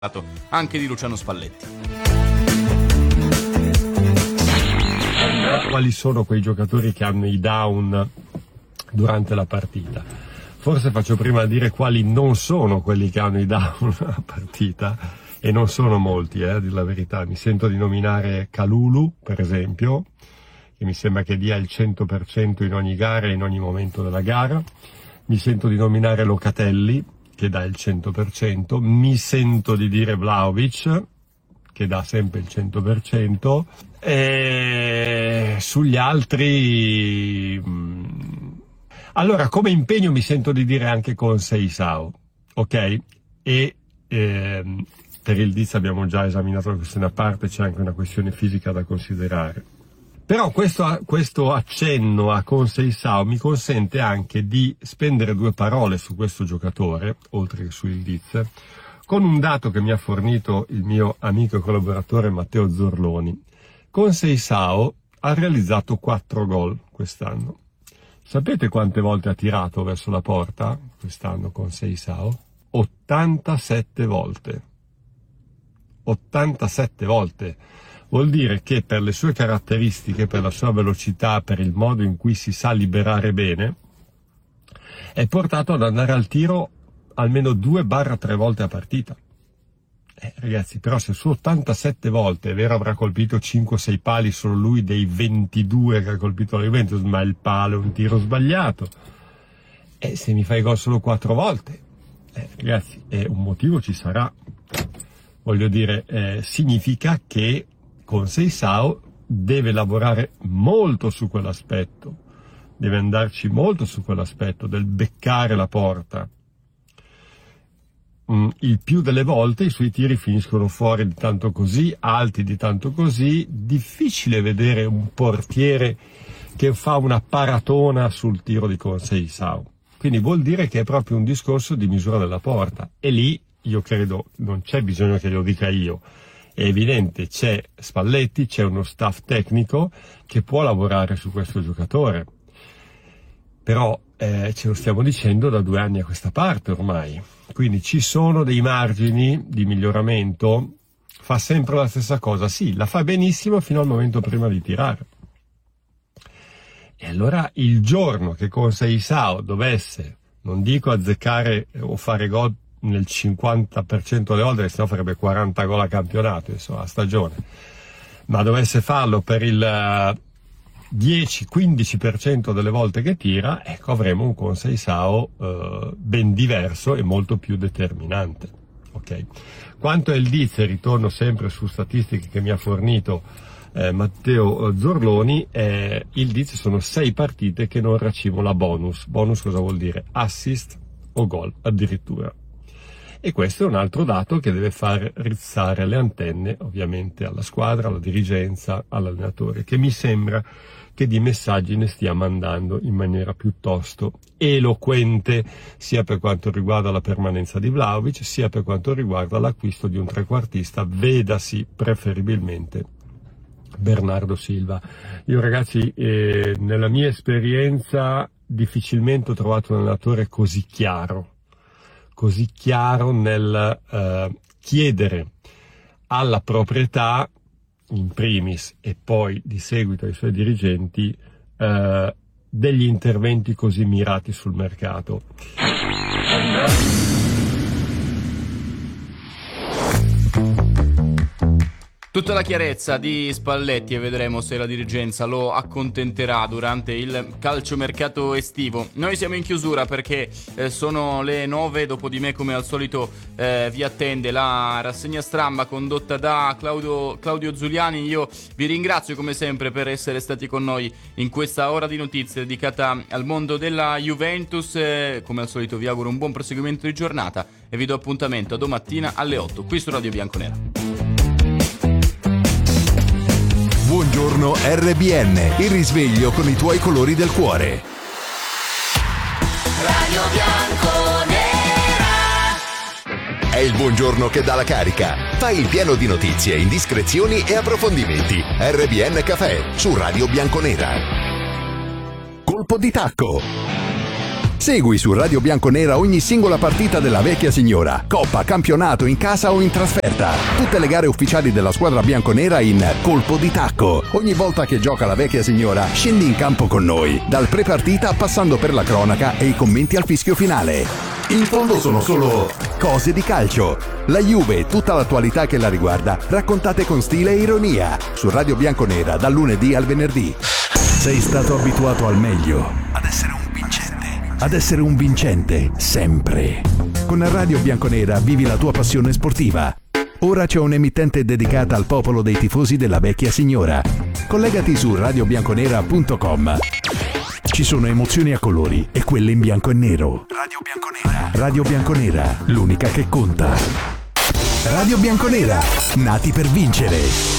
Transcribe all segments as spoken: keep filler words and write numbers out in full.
anche di Luciano Spalletti. Quali sono quei giocatori che hanno i down durante la partita? Forse faccio prima a dire quali non sono quelli che hanno i down alla partita, e non sono molti, eh, a dir la verità. Mi sento di nominare Kalulu, per esempio, che mi sembra che dia il cento per cento in ogni gara e in ogni momento della gara. Mi sento di nominare Locatelli, che dà il cento per cento, mi sento di dire Vlahovic, che dà sempre il cento per cento, e sugli altri... Allora, come impegno mi sento di dire anche Conceição, ok? E ehm, per il Diz abbiamo già esaminato la questione a parte, c'è anche una questione fisica da considerare. Però questo, questo accenno a Conceição mi consente anche di spendere due parole su questo giocatore, oltre che sul Diz, con un dato che mi ha fornito il mio amico e collaboratore Matteo Zorloni. Conceição ha realizzato quattro gol quest'anno. Sapete quante volte ha tirato verso la porta quest'anno Conceição? ottantasette volte. ottantasette volte. Vuol dire che per le sue caratteristiche, per la sua velocità, per il modo in cui si sa liberare bene, è portato ad andare al tiro almeno due barra tre volte a partita. Eh, ragazzi, però se su ottantasette volte, è vero, avrà colpito cinque sei pali solo lui dei ventidue che ha colpito la Juventus, ma il palo è un tiro sbagliato. E se mi fai gol solo quattro volte, eh, ragazzi, eh, un motivo ci sarà. Voglio dire, eh, significa che Conceição deve lavorare molto su quell'aspetto, deve andarci molto su quell'aspetto del beccare la porta. Mm, il più delle volte i suoi tiri finiscono fuori di tanto così, alti di tanto così, difficile vedere un portiere che fa una paratona sul tiro di Conceição. Quindi vuol dire che è proprio un discorso di misura della porta, e lì io credo non c'è bisogno che lo dica io. È evidente, c'è Spalletti, c'è uno staff tecnico che può lavorare su questo giocatore, però eh, ce lo stiamo dicendo da due anni a questa parte ormai, quindi ci sono dei margini di miglioramento. Fa sempre la stessa cosa, sì, la fa benissimo fino al momento prima di tirare, e allora il giorno che Conceição dovesse, non dico azzeccare o fare gol nel cinquanta per cento delle volte, se no farebbe quaranta gol a campionato, insomma, a stagione, ma dovesse farlo per il dieci quindici per cento delle volte che tira, ecco, avremo un Conceição eh, ben diverso e molto più determinante. Okay. Quanto al Diz, ritorno sempre su statistiche che mi ha fornito eh, Matteo Zorloni, eh, il Diz sono sei partite che non racimola bonus. Bonus cosa vuol dire? Assist o gol addirittura. E questo è un altro dato che deve far rizzare le antenne, ovviamente, alla squadra, alla dirigenza, all'allenatore, che mi sembra che di messaggi ne stia mandando in maniera piuttosto eloquente, sia per quanto riguarda la permanenza di Vlahovic, sia per quanto riguarda l'acquisto di un trequartista, vedasi preferibilmente Bernardo Silva. Io, ragazzi, eh, nella mia esperienza difficilmente ho trovato un allenatore così chiaro, così chiaro nel eh, chiedere alla proprietà, in primis, e poi di seguito ai suoi dirigenti, eh, degli interventi così mirati sul mercato. Tutta la chiarezza di Spalletti, e vedremo se la dirigenza lo accontenterà durante il calciomercato estivo. Noi siamo in chiusura perché eh, sono le nove, dopo di me come al solito eh, vi attende la rassegna stampa condotta da Claudio, Claudio Zuliani. Io vi ringrazio come sempre per essere stati con noi in questa ora di notizie dedicata al mondo della Juventus. Eh, come al solito vi auguro un buon proseguimento di giornata e vi do appuntamento a domattina alle otto qui su Radio Bianconera. Buongiorno R B N, il risveglio con i tuoi colori del cuore. Radio Bianconera. È il buongiorno che dà la carica. Fai il pieno di notizie, indiscrezioni e approfondimenti. R B N Café su Radio Bianconera. Colpo di tacco. Segui su Radio Bianconera ogni singola partita della vecchia signora, coppa, campionato, in casa o in trasferta. Tutte le gare ufficiali della squadra bianconera in colpo di tacco. Ogni volta che gioca la vecchia signora, scendi in campo con noi, dal pre-partita passando per la cronaca e i commenti al fischio finale. In fondo sono solo cose di calcio. La Juve e tutta l'attualità che la riguarda, raccontate con stile e ironia, su Radio Bianconera dal lunedì al venerdì. Sei stato abituato al meglio, ad essere un vincente, ad essere un vincente sempre. Con Radio Bianconera vivi la tua passione sportiva. Ora c'è un'emittente dedicata al popolo dei tifosi della vecchia signora. Collegati su radio bianconera punto com. Ci sono emozioni a colori e quelle in bianco e nero. Radio Bianconera. Radio Bianconera, l'unica che conta. Radio Bianconera, nati per vincere.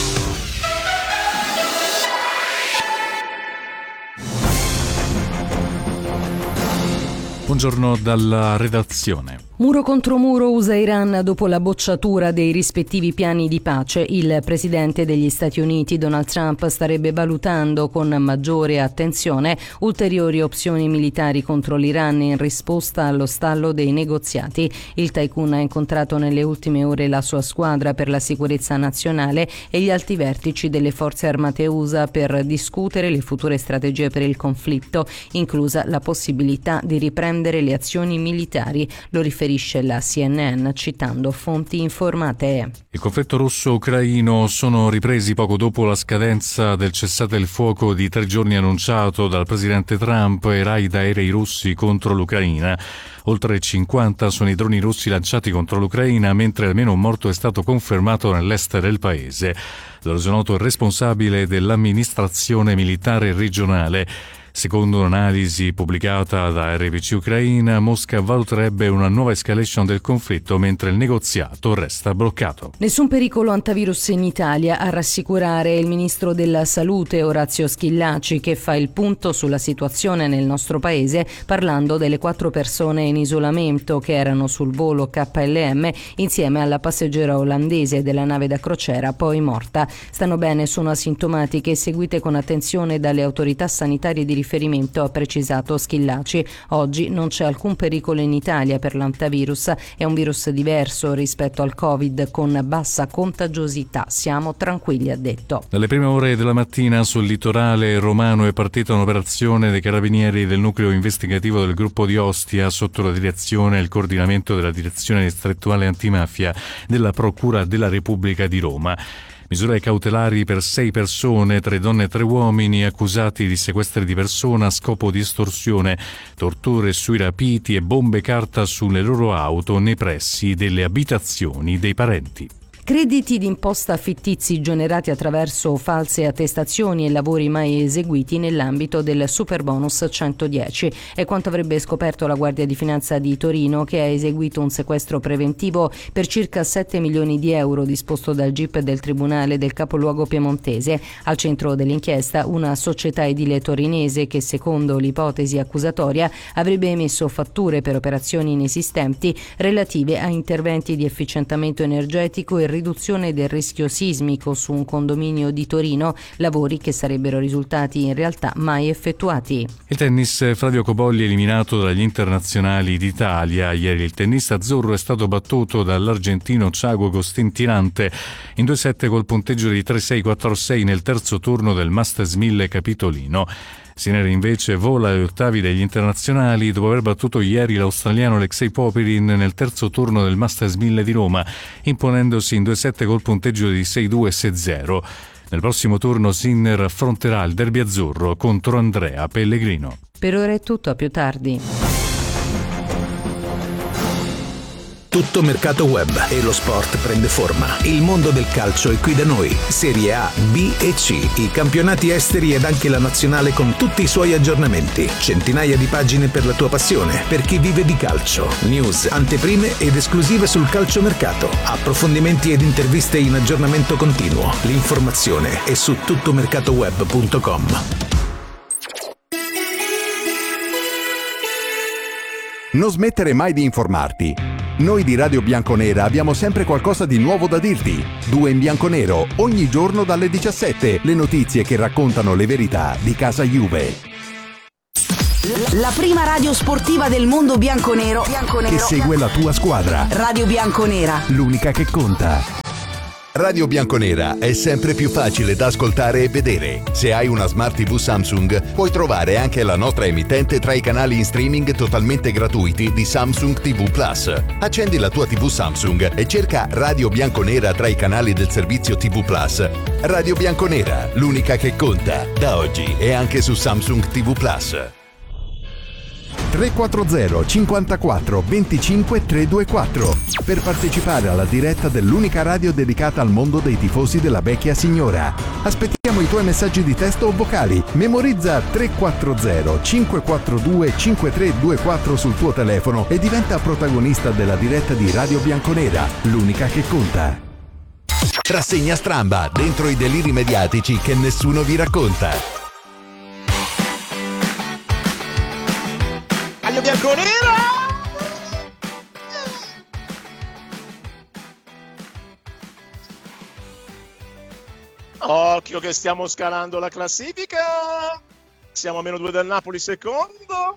Buongiorno dalla redazione. Muro contro muro U S A Iran dopo la bocciatura dei rispettivi piani di pace. Il presidente degli Stati Uniti Donald Trump starebbe valutando con maggiore attenzione ulteriori opzioni militari contro l'Iran in risposta allo stallo dei negoziati. Il tycoon ha incontrato nelle ultime ore la sua squadra per la sicurezza nazionale e gli alti vertici delle forze armate U S A per discutere le future strategie per il conflitto, inclusa la possibilità di riprendere le azioni militari. Lo riferisce la C N N citando fonti informate. Il conflitto russo-ucraino sono ripresi poco dopo la scadenza del cessate il fuoco di tre giorni annunciato dal presidente Trump e raid aerei russi contro l'Ucraina. Oltre cinquanta sono i droni russi lanciati contro l'Ucraina, mentre almeno un morto è stato confermato nell'est del paese. L'ha reso noto il responsabile dell'amministrazione militare regionale. Secondo un'analisi pubblicata da R B C Ucraina, Mosca valuterebbe una nuova escalation del conflitto mentre il negoziato resta bloccato. Nessun pericolo antivirus in Italia, a rassicurare il ministro della Salute Orazio Schillaci, che fa il punto sulla situazione nel nostro paese parlando delle quattro persone in isolamento che erano sul volo K L M insieme alla passeggera olandese della nave da crociera poi morta. Stanno bene, sono asintomatiche e seguite con attenzione dalle autorità sanitarie di riferimento, ha precisato Schillaci. Oggi non c'è alcun pericolo in Italia per l'antivirus, è un virus diverso rispetto al Covid con bassa contagiosità, siamo tranquilli, ha detto. Dalle prime ore della mattina sul litorale romano è partita un'operazione dei carabinieri del nucleo investigativo del gruppo di Ostia sotto la direzione e il coordinamento della direzione distrettuale antimafia della Procura della Repubblica di Roma. Misure cautelari per sei persone, tre donne e tre uomini, accusati di sequestri di persona a scopo di estorsione, torture sui rapiti e bombe carta sulle loro auto nei pressi delle abitazioni dei parenti. Crediti d'imposta fittizi generati attraverso false attestazioni e lavori mai eseguiti nell'ambito del Superbonus centodieci. È quanto avrebbe scoperto la Guardia di Finanza di Torino, che ha eseguito un sequestro preventivo per circa sette milioni di euro disposto dal G I P del Tribunale del capoluogo piemontese. Al centro dell'inchiesta una società edile torinese che, secondo l'ipotesi accusatoria, avrebbe emesso fatture per operazioni inesistenti relative a interventi di efficientamento energetico e riduzione del rischio sismico su un condominio di Torino, lavori che sarebbero risultati in realtà mai effettuati. Il tennis, Flavio Cobolli eliminato dagli internazionali d'Italia. Ieri il tennista azzurro è stato battuto dall'argentino Thiago Costintinante in due sette col punteggio di tre sei quattro sei nel terzo turno del Masters mille Capitolino. Sinner invece vola agli ottavi degli internazionali dopo aver battuto ieri l'australiano Alexei Popyrin nel terzo turno del Masters mille di Roma, imponendosi in due sette col punteggio di sei due sei zero. Nel prossimo turno Sinner affronterà il derby azzurro contro Andrea Pellegrino. Per ora è tutto, a più tardi. Tutto mercato web e lo sport prende forma. Il mondo del calcio è qui da noi. Serie A, B e C, i campionati esteri ed anche la nazionale con tutti i suoi aggiornamenti. Centinaia di pagine per la tua passione, per chi vive di calcio. News, anteprime ed esclusive sul calciomercato. Approfondimenti ed interviste in aggiornamento continuo. L'informazione è su tuttomercatoweb punto com. Non smettere mai di informarti. Noi di Radio Bianconera abbiamo sempre qualcosa di nuovo da dirti. Due in bianconero, ogni giorno dalle diciassette. Le notizie che raccontano le verità di casa Juve. La prima radio sportiva del mondo bianconero, bianconero che segue la tua squadra. Radio Bianconera, L'unica che conta. Radio Bianconera è sempre più facile da ascoltare e vedere. Se hai una Smart tivù Samsung, puoi trovare anche la nostra emittente tra i canali in streaming totalmente gratuiti di Samsung tivù Plus. Accendi la tua tivù Samsung e cerca Radio Bianconera tra i canali del servizio tivù Plus. Radio Bianconera, l'unica che conta. Da oggi è anche su Samsung tivù Plus. tre quattro zero cinquantaquattro venticinque trecentoventiquattro per partecipare alla diretta dell'unica radio dedicata al mondo dei tifosi della vecchia signora. Aspettiamo i tuoi messaggi di testo o vocali. Memorizza tre quattro zero cinque quattro due cinque tre due quattro sul tuo telefono e diventa protagonista della diretta di Radio Bianconera, l'unica che conta. Rassegna stramba, dentro i deliri mediatici che nessuno vi racconta. Radio Bianconera! Occhio che stiamo scalando la classifica. Siamo a meno due del Napoli secondo.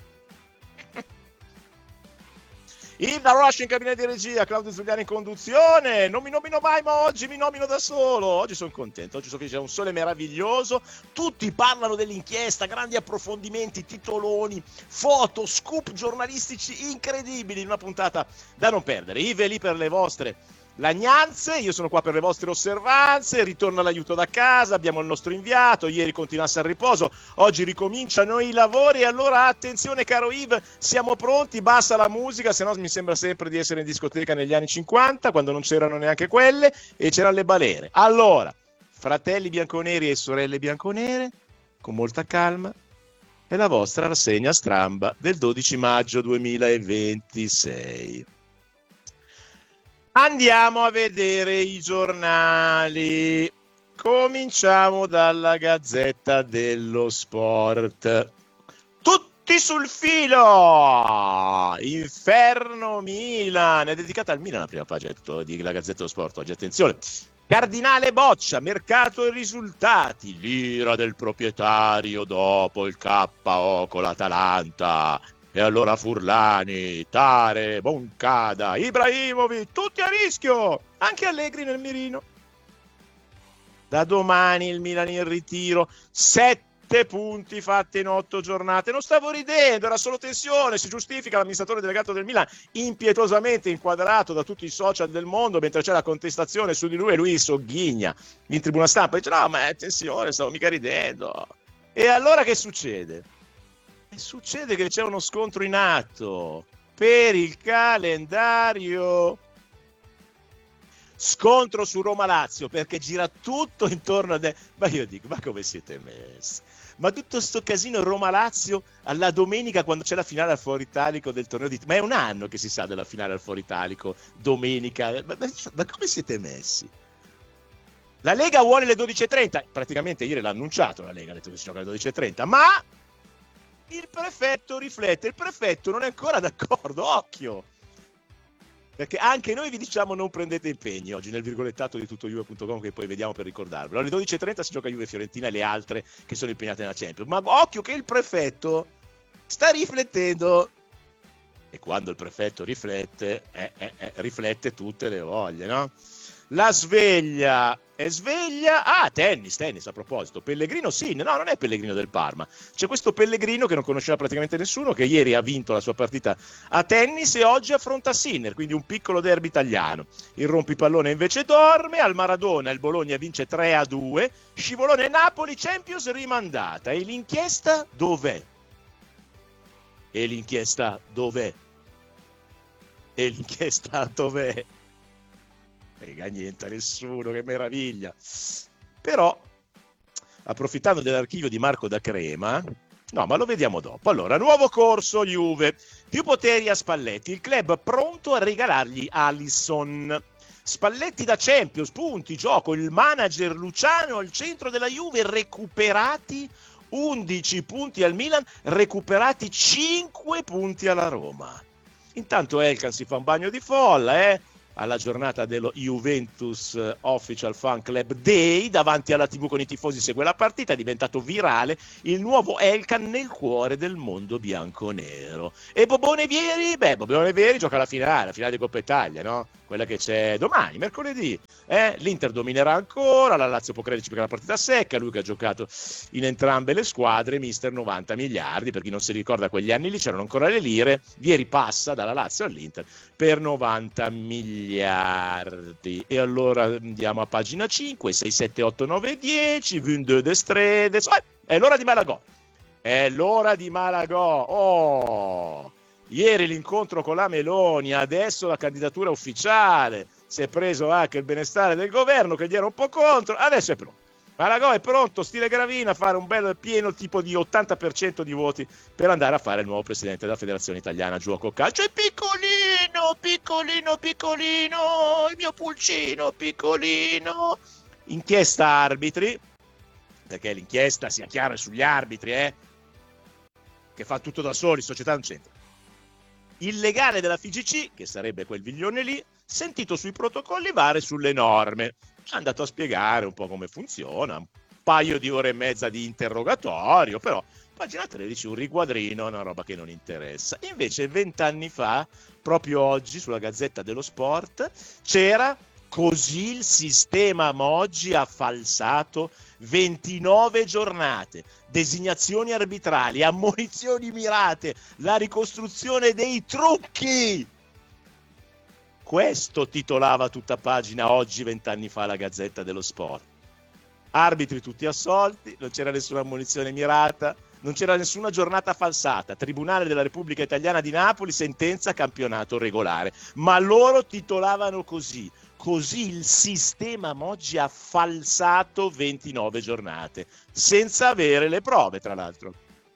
Ida Rush in cabina di regia, Claudio Zuliani in conduzione. Non mi nomino mai, ma oggi mi nomino da solo. Oggi sono contento, oggi so che c'è un sole meraviglioso. Tutti parlano dell'inchiesta, grandi approfondimenti, titoloni, foto, scoop giornalistici incredibili. Una puntata da non perdere. Ive è lì per le vostre lagnanze, io sono qua per le vostre osservanze. Ritorna l'aiuto da casa, abbiamo il nostro inviato, ieri continuasse al riposo, oggi ricominciano i lavori. E allora attenzione caro Yves, siamo pronti, basta la musica, se no mi sembra sempre di essere in discoteca negli anni cinquanta, quando non c'erano neanche quelle e c'erano le balere. Allora, fratelli bianconeri e sorelle bianconere, con molta calma, è la vostra rassegna stramba del dodici maggio duemilaventisei. Andiamo a vedere i giornali. Cominciamo dalla Gazzetta dello Sport. Tutti sul filo! Inferno Milan. È dedicata al Milan la prima pagina della Gazzetta dello Sport. Oggi attenzione. Cardinale boccia, mercato e risultati. L'ira del proprietario dopo il K O con l'Atalanta. E allora Furlani, Tare, Moncada, Ibrahimovic, tutti a rischio, anche Allegri nel mirino. Da domani il Milan in ritiro, sette punti fatti in otto giornate. Non stavo ridendo, era solo tensione, si giustifica l'amministratore delegato del Milan, impietosamente inquadrato da tutti i social del mondo, mentre c'è la contestazione su di lui e lui sogghigna in tribuna stampa. Dice no, ma è tensione, stavo mica ridendo. E allora che succede? Succede che c'è uno scontro in atto per il calendario. Scontro su Roma-Lazio, perché gira tutto intorno a... De- ma io dico, ma come siete messi? Ma tutto sto casino Roma-Lazio alla domenica quando c'è la finale al Foro Italico del torneo di... Ma è un anno che si sa della finale al Foro Italico, domenica. Ma, ma, ma come siete messi? La Lega vuole le dodici e trenta. Praticamente ieri l'ha annunciato la Lega, ha detto che si gioca alle dodici e trenta. Ma... il prefetto riflette, il prefetto non è ancora d'accordo, occhio, perché anche noi vi diciamo non prendete impegni oggi nel virgolettato di tuttojuve punto com che poi vediamo per ricordarvelo. Alle dodici e trenta si gioca Juve Fiorentina e le altre che sono impegnate nella Champions, ma occhio che il prefetto sta riflettendo e quando il prefetto riflette eh, eh, eh, riflette tutte le voglie, no? La sveglia è sveglia. Ah, tennis, tennis a proposito. Pellegrino sì, no, non è Pellegrino del Parma. C'è questo Pellegrino che non conosceva praticamente nessuno, che ieri ha vinto la sua partita a tennis e oggi affronta Sinner, quindi un piccolo derby italiano. Il rompipallone invece dorme, al Maradona il Bologna vince tre a due, scivolone Napoli, Champions rimandata. E l'inchiesta dov'è? E l'inchiesta dov'è? E l'inchiesta dov'è? Frega niente a nessuno, che meraviglia. Però, approfittando dell'archivio di Marco da Crema, no, ma lo vediamo dopo. Allora, nuovo corso Juve, più poteri a Spalletti, il club pronto a regalargli Alisson. Spalletti da Champions, punti, gioco, il manager Luciano al centro della Juve, recuperati undici punti al Milan, recuperati cinque punti alla Roma. Intanto Elkan si fa un bagno di folla, eh? alla giornata dello Juventus Official Fan Club Day, davanti alla tivù con i tifosi segue la partita, è diventato virale il nuovo Elkan nel cuore del mondo bianconero. E Bobone Vieri? Beh, Bobone Vieri gioca la finale, la finale di Coppa Italia, no? Quella che c'è domani, mercoledì. Eh? L'Inter dominerà ancora, la Lazio può crederci perché è una partita secca, lui che ha giocato in entrambe le squadre, mister novanta miliardi, per chi non si ricorda quegli anni lì c'erano ancora le lire, Vieri passa dalla Lazio all'Inter per novanta miliardi. E allora andiamo a pagina cinque, sei, sette, otto, nove, dieci, ventidue de strede, eh, è l'ora di Malagò, è l'ora di Malagò, oh! Ieri l'incontro con la Meloni, adesso la candidatura ufficiale, si è preso anche il benestare del governo che gli era un po' contro, adesso è pronto. Malagò è pronto, stile Gravina, a fare un bel pieno tipo di ottanta per cento di voti per andare a fare il nuovo presidente della Federazione Italiana Giuoco Calcio. È piccolino, piccolino, piccolino, il mio pulcino piccolino. Inchiesta arbitri, perché l'inchiesta, sia chiaro, è sugli arbitri, eh, che fa tutto da soli, società non c'entra. Il legale della F I G C, che sarebbe quel Viglione lì, sentito sui protocolli V A R e sulle norme. È andato a spiegare un po' come funziona, un paio di ore e mezza di interrogatorio, però pagina tredici, un riquadrino, una roba che non interessa. Invece vent'anni fa, proprio oggi, sulla Gazzetta dello Sport, c'era così il sistema Moggi ha falsato ventinove giornate, designazioni arbitrali, ammonizioni mirate, la ricostruzione dei trucchi. Questo titolava tutta pagina oggi, vent'anni fa, la Gazzetta dello Sport. Arbitri tutti assolti, non c'era nessuna ammonizione mirata, non c'era nessuna giornata falsata. Tribunale della Repubblica Italiana di Napoli, sentenza campionato regolare. Ma loro titolavano così. Così il sistema Moggi ha falsato ventinove giornate, senza avere le prove, tra l'altro.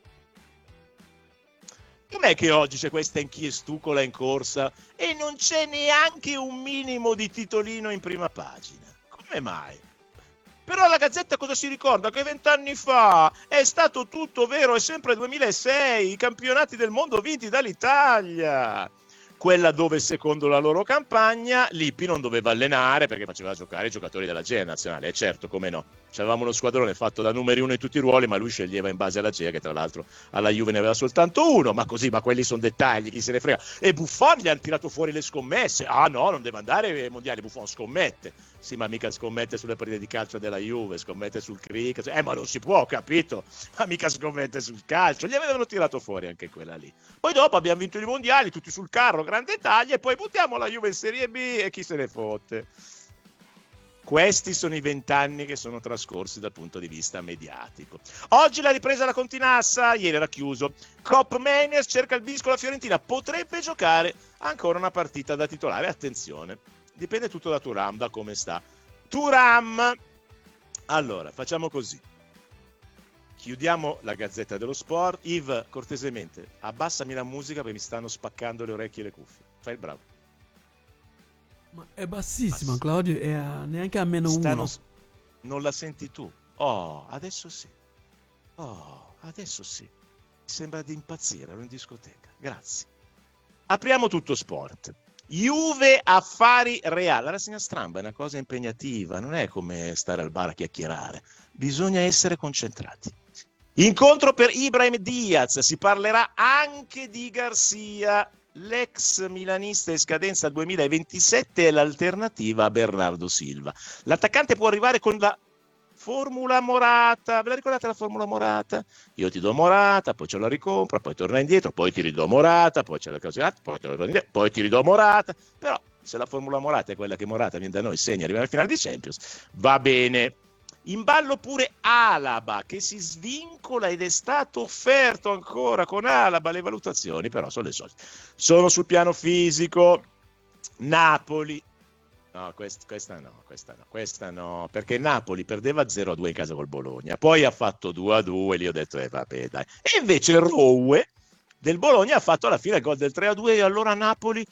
Com'è che oggi c'è questa inchiestucola in corsa e non c'è neanche un minimo di titolino in prima pagina? Come mai? Però la Gazzetta cosa si ricorda? Che vent'anni fa è stato tutto vero, è sempre duemilasei, i campionati del mondo vinti dall'Italia. Quella dove, secondo la loro campagna, Lippi non doveva allenare perché faceva giocare i giocatori della G E A nazionale. E certo, come no. C'avevamo uno squadrone fatto da numeri uno in tutti i ruoli, ma lui sceglieva in base alla G E A, che tra l'altro alla Juve ne aveva soltanto uno, ma così, ma quelli sono dettagli, chi se ne frega. E Buffon gli hanno tirato fuori le scommesse. Ah no, non deve andare ai mondiali, Buffon scommette. Sì, ma mica scommette sulle partite di calcio della Juve, scommette sul cricket. Eh, ma non si può, capito? Ma mica scommette sul calcio. Gli avevano tirato fuori anche quella lì. Poi dopo abbiamo vinto i mondiali, tutti sul carro, grande taglia, e poi buttiamo la Juve in Serie B e chi se ne fotte. Questi sono i vent'anni che sono trascorsi dal punto di vista mediatico. Oggi la ripresa la Continassa, ieri era chiuso. Cop Menias cerca il bis con la Fiorentina, potrebbe giocare ancora una partita da titolare, attenzione. Dipende tutto da Thuram, da come sta. Thuram! Allora, facciamo così. Chiudiamo la Gazzetta dello Sport. Yves, cortesemente, abbassami la musica perché mi stanno spaccando le orecchie e le cuffie. Fai il bravo. Ma è bassissima, Claudio, è a, neanche a meno Stanno, uno. Non la senti tu? Oh, adesso sì. Oh, adesso sì. Sembra di impazzire, ero in discoteca. Grazie. Apriamo tutto sport. Juve affari Real. La rassegna stramba è una cosa impegnativa, non è come stare al bar a chiacchierare. Bisogna essere concentrati. Incontro per Ibrahim Diaz, si parlerà anche di Garcia. L'ex milanista in scadenza duemilaventisette è l'alternativa a Bernardo Silva. L'attaccante può arrivare con la formula Morata. Ve la ricordate la formula Morata? Io ti do Morata, poi ce la ricompra, poi torna indietro, poi ti ridò Morata, poi c'è la cosa, poi, poi ti ridò Morata. Però se la formula Morata è quella che Morata viene da noi, segna, arriva al finale di Champions, va bene. In ballo pure Alaba, che si svincola ed è stato offerto ancora con Alaba. Le valutazioni però sono le solite. Sono sul piano fisico. Napoli. No, quest, questa no, questa no, questa no, perché Napoli perdeva zero a due in casa col Bologna, poi ha fatto due a due, lì ho detto, eh vabbè dai. E invece Rowe del Bologna ha fatto alla fine il gol del tre a due e allora Napoli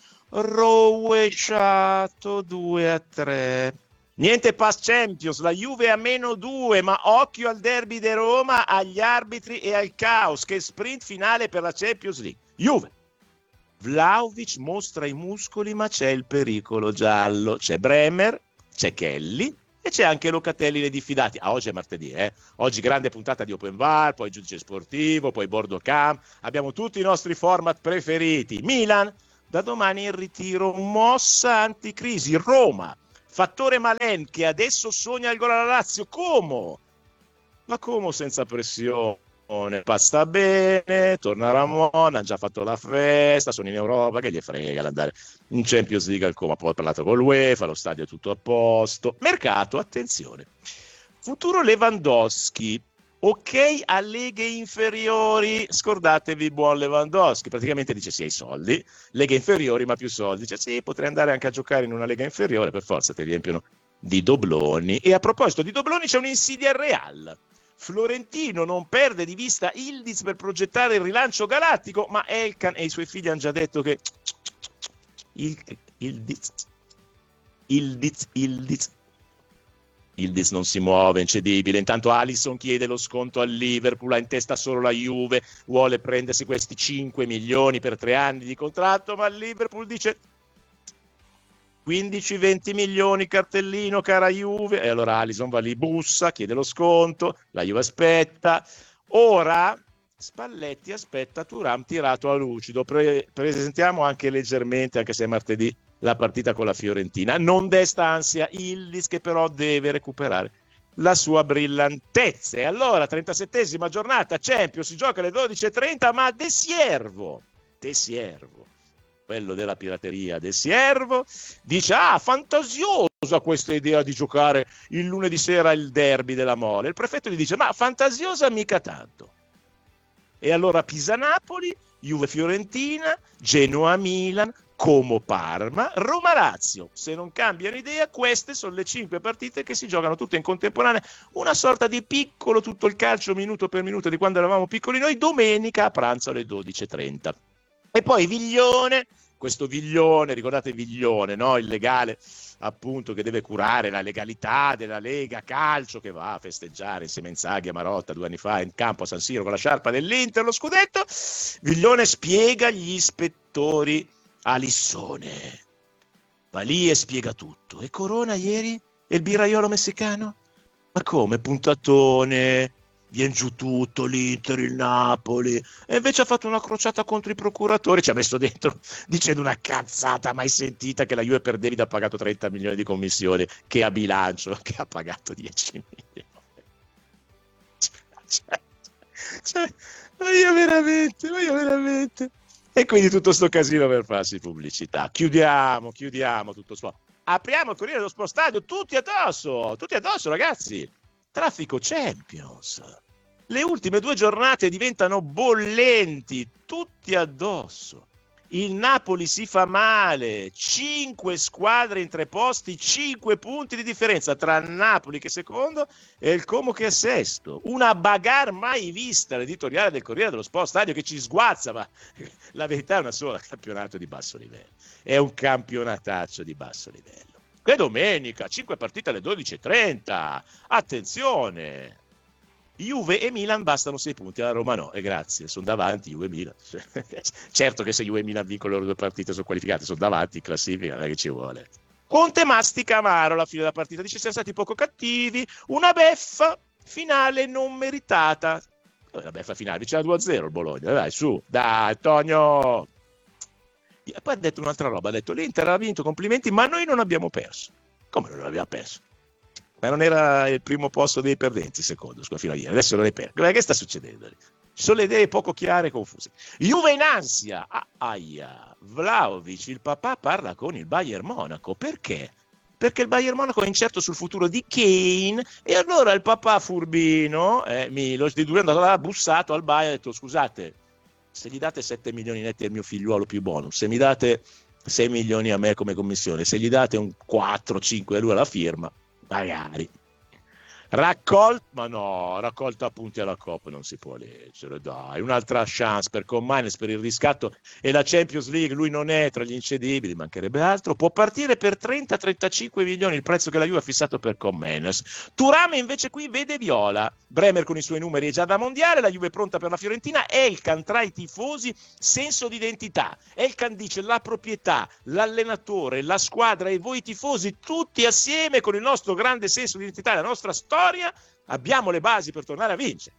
rovesciato due a tre. Niente pass Champions, la Juve a meno due, ma occhio al derby di Roma, agli arbitri e al caos. Che sprint finale per la Champions League. Juve. Vlahovic mostra i muscoli, ma c'è il pericolo giallo. C'è Bremer, c'è Kelly e c'è anche Locatelli, le diffidati. Ah, oggi è martedì, eh? Oggi grande puntata di Open Bar, poi giudice sportivo, poi bordo cam. Abbiamo tutti i nostri format preferiti. Milan, da domani in ritiro, mossa anticrisi. Roma, fattore Malen che adesso sogna il gol alla Lazio. Como? Ma Como senza pressione. Passa bene, torna Ramon, hanno già fatto la festa, sono in Europa, che gli frega andare in Champions League al Como, poi ha parlato con l'UEFA, lo stadio è tutto a posto. Mercato, attenzione, futuro Lewandowski, ok a leghe inferiori, scordatevi buon Lewandowski, praticamente dice sì ai soldi, leghe inferiori ma più soldi, dice sì, potrei andare anche a giocare in una lega inferiore, per forza ti riempiono di dobloni. E a proposito di dobloni c'è un'insidia al Real. Florentino non perde di vista Ildiz per progettare il rilancio galattico, ma Elkan e i suoi figli hanno già detto che Ildiz, Ildiz, Ildiz, Ildiz non si muove, incedibile. Intanto Alisson chiede lo sconto al Liverpool, ha in testa solo la Juve, vuole prendersi questi cinque milioni per tre anni di contratto, ma il Liverpool dice quindici venti milioni cartellino, cara Juve. E allora Alisson va lì, bussa, chiede lo sconto, la Juve aspetta. Ora Spalletti aspetta Thuram tirato a lucido. Pre- presentiamo anche leggermente, anche se è martedì, la partita con la Fiorentina. Non desta ansia Ildiz, che però deve recuperare la sua brillantezza. E allora, trentasettesima giornata, Champions, si gioca alle dodici e trenta, ma De Siervo, De Siervo, quello della pirateria del Siervo, dice ah, fantasiosa questa idea di giocare il lunedì sera il derby della Mole. Il prefetto gli dice ma fantasiosa mica tanto. E allora Pisa-Napoli, Juve-Fiorentina, Genoa-Milan, Como-Parma, Roma-Lazio. Se non cambiano idea, queste sono le cinque partite che si giocano tutte in contemporanea, una sorta di piccolo tutto il calcio minuto per minuto di quando eravamo piccoli noi, domenica a pranzo alle dodici e trenta. E poi Viglione, questo Viglione, ricordate Viglione, no? Il legale appunto che deve curare la legalità della Lega Calcio, che va a festeggiare insieme a Inzaghi e Marotta due anni fa in campo a San Siro con la sciarpa dell'Inter, lo scudetto. Viglione spiega agli ispettori a Lissone, va lì e spiega tutto. E Corona ieri? E il birraiolo messicano? Ma come, puntatone? Viene giù tutto l'Inter, il Napoli, e invece ha fatto una crociata contro i procuratori, ci ha messo dentro dicendo una cazzata mai sentita, che la Juve per David ha pagato trenta milioni di commissione, che a bilancio che ha pagato dieci milioni. Cioè, cioè, ma io veramente, ma io veramente. E quindi tutto sto casino per farsi pubblicità. Chiudiamo, chiudiamo tutto sto. Apriamo il Corriere dello Sport Stadio, tutti addosso, tutti addosso ragazzi. Traffico Champions. Le ultime due giornate diventano bollenti, tutti addosso. Il Napoli si fa male, cinque squadre in tre posti, cinque punti di differenza tra Napoli che è secondo e il Como che è sesto. Una bagarre mai vista, l'editoriale del Corriere dello Sport Stadio che ci sguazza, ma la verità è una sola, campionato di basso livello. È un campionataccio di basso livello. Che domenica, cinque partite alle dodici e trenta. Attenzione! Juve e Milan bastano sei punti, alla Roma no, e grazie, sono davanti Juve e Milan. Certo che se Juve e Milan vincono le loro due partite sono qualificate, sono davanti in classifica, non è che ci vuole. Conte mastica amaro alla fine della partita, dice siamo stati poco cattivi, una beffa finale non meritata. La beffa finale, diceva due a zero il Bologna, dai su, dai Antonio! E poi ha detto un'altra roba, ha detto l'Inter ha vinto, complimenti, ma noi non abbiamo perso. Come non abbiamo perso? Ma non era il primo posto dei perdenti, secondo, scusa, fino a ieri, adesso non è per. Che sta succedendo lì? Ci sono le idee poco chiare e confuse. Juve in ansia, ah, aia, Vlahovic, il papà parla con il Bayern Monaco, perché? Perché il Bayern Monaco è incerto sul futuro di Kane, e allora il papà furbino, eh, Milos, di due è andato là, ha bussato al Bayern e ha detto scusate, se gli date sette milioni netti al mio figliuolo più bonus, se mi date sei milioni a me come commissione, se gli date un quattro cinque a lui alla firma, magari. Raccol- ma no, raccolta punti alla Coppa non si può leggere, dai, un'altra chance per Commines per il riscatto e la Champions League, lui non è tra gli incedibili, mancherebbe altro, può partire per trenta trentacinque milioni il prezzo che la Juve ha fissato per Commines. Turame invece qui vede viola, Bremer con i suoi numeri è già da mondiale, la Juve è pronta per la Fiorentina, Elkan tra i tifosi, senso di identità, Elkan dice la proprietà, l'allenatore, la squadra e voi tifosi tutti assieme con il nostro grande senso di identità, la nostra storia, abbiamo le basi per tornare a vincere.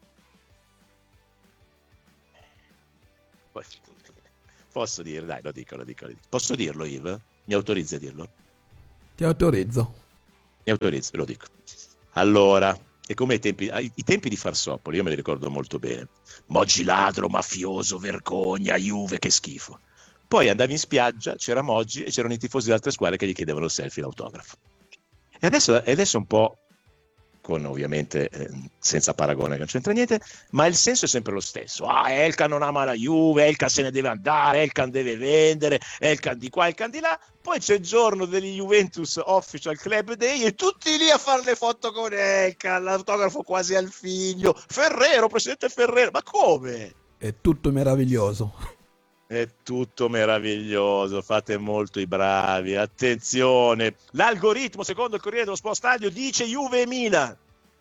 Posso dire, dai, lo dico, lo dico, lo dico. Posso dirlo, Yves? Mi autorizzi a dirlo? Ti autorizzo. Mi autorizzi, lo dico. Allora, è come i tempi, i tempi di Farsopoli, io me li ricordo molto bene. Moggi ladro, mafioso, vergogna, Juve, che schifo. Poi andavi in spiaggia, c'era Moggi e c'erano i tifosi di altre squadre che gli chiedevano il selfie, l'autografo. E adesso, e adesso un po', con ovviamente eh, senza paragone che non c'entra niente, ma il senso è sempre lo stesso. Ah, Elkan non ama la Juve, Elkan se ne deve andare, Elkan deve vendere, Elkan di qua, Elkan di là. Poi c'è il giorno degli Juventus Official Club Day e tutti lì a fare le foto con Elkan, l'autografo quasi al figlio. Ferrero, presidente Ferrero, ma come? È tutto meraviglioso. È tutto meraviglioso, fate molto i bravi, attenzione, l'algoritmo secondo il Corriere dello Sport Stadio dice Juve e Milan.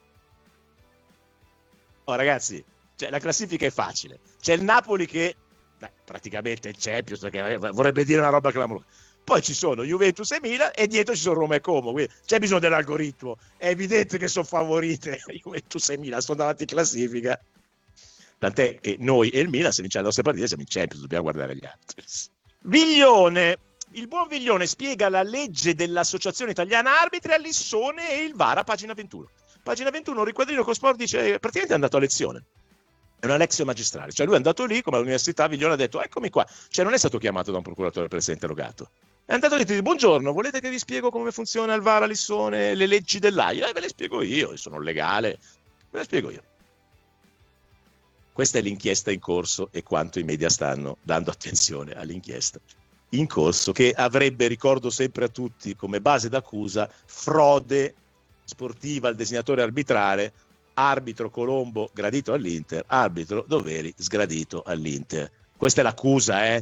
Oh ragazzi, cioè, la classifica è facile, c'è il Napoli che beh, praticamente è il Champions, perché vorrebbe dire una roba clamorosa, poi ci sono Juventus e Milan e dietro ci sono Roma e Como, quindi c'è bisogno dell'algoritmo, è evidente che sono favorite Juventus e Milan, sono davanti in classifica. Tant'è che noi e il Milan, se vinciamo le nostre partite, siamo in Champions, dobbiamo guardare gli altri. Viglione, il buon Viglione spiega la legge dell'Associazione Italiana Arbitri a Lissone e il V A R a pagina ventuno. Pagina ventuno, un riquadrino con sport dice, praticamente è andato a lezione. È una lexio magistrale, cioè lui è andato lì, come all'università, Viglione ha detto, eccomi qua. Cioè non è stato chiamato da un procuratore per essere interrogato. È andato lì e dice, buongiorno, volete che vi spiego come funziona il V A R a Lissone, le leggi dell'A I A? Eh, ve le spiego io, sono legale, ve le spiego io. Questa è l'inchiesta in corso e quanto i media stanno dando attenzione all'inchiesta in corso, che avrebbe, ricordo sempre a tutti, come base d'accusa frode sportiva al designatore arbitrale, arbitro Colombo gradito all'Inter, arbitro Doveri sgradito all'Inter. Questa è l'accusa, eh?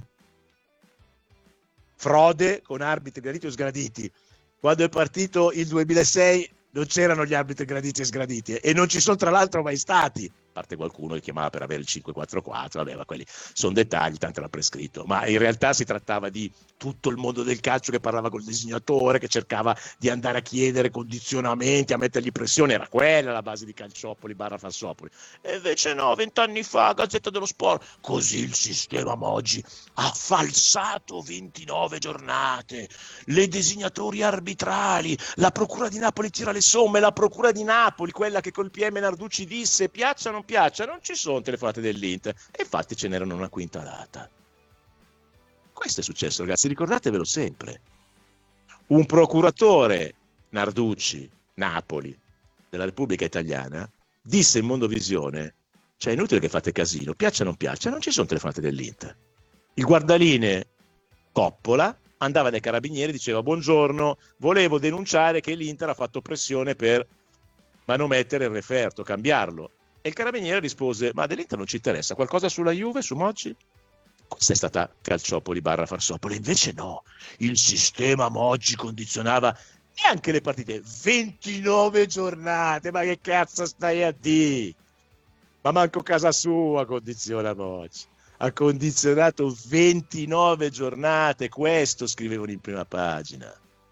Frode con arbitri graditi o sgraditi. Quando è partito il duemilasei non c'erano gli arbitri graditi e sgraditi e non ci sono tra l'altro mai stati. A parte qualcuno che chiamava per avere il cinque quattro quattro, vabbè, ma quelli sono dettagli, tanto era prescritto, ma in realtà si trattava di tutto il mondo del calcio che parlava col disegnatore, che cercava di andare a chiedere condizionamenti, a mettergli pressione, era quella la base di Calciopoli barra Farsopoli. E invece no, vent'anni fa, Gazzetta dello Sport, così il sistema Moggi ha falsato ventinove giornate, le designatori arbitrali, la procura di Napoli tira le somme, la procura di Napoli, quella che col P M Narducci disse piaccia o non piaccia, non ci sono telefonate dell'Inter, e infatti ce n'erano una quintalata. Questo è successo, ragazzi, ricordatevelo sempre. Un procuratore, Narducci, Napoli, della Repubblica Italiana, disse in Mondovisione, cioè è inutile che fate casino, piaccia o non piaccia, non ci sono telefonate dell'Inter. Il guardaline Coppola andava dai carabinieri e diceva buongiorno, volevo denunciare che l'Inter ha fatto pressione per manomettere il referto, cambiarlo. E il carabiniere rispose, ma dell'Inter non ci interessa, qualcosa sulla Juve, su Moggi? Questa è stata Calciopoli barra Farsopoli, invece no, il sistema Moggi condizionava neanche le partite, ventinove giornate, ma che cazzo stai a dire? Ma manco casa sua condiziona Moggi, ha condizionato ventinove giornate, questo scrivevano in prima pagina.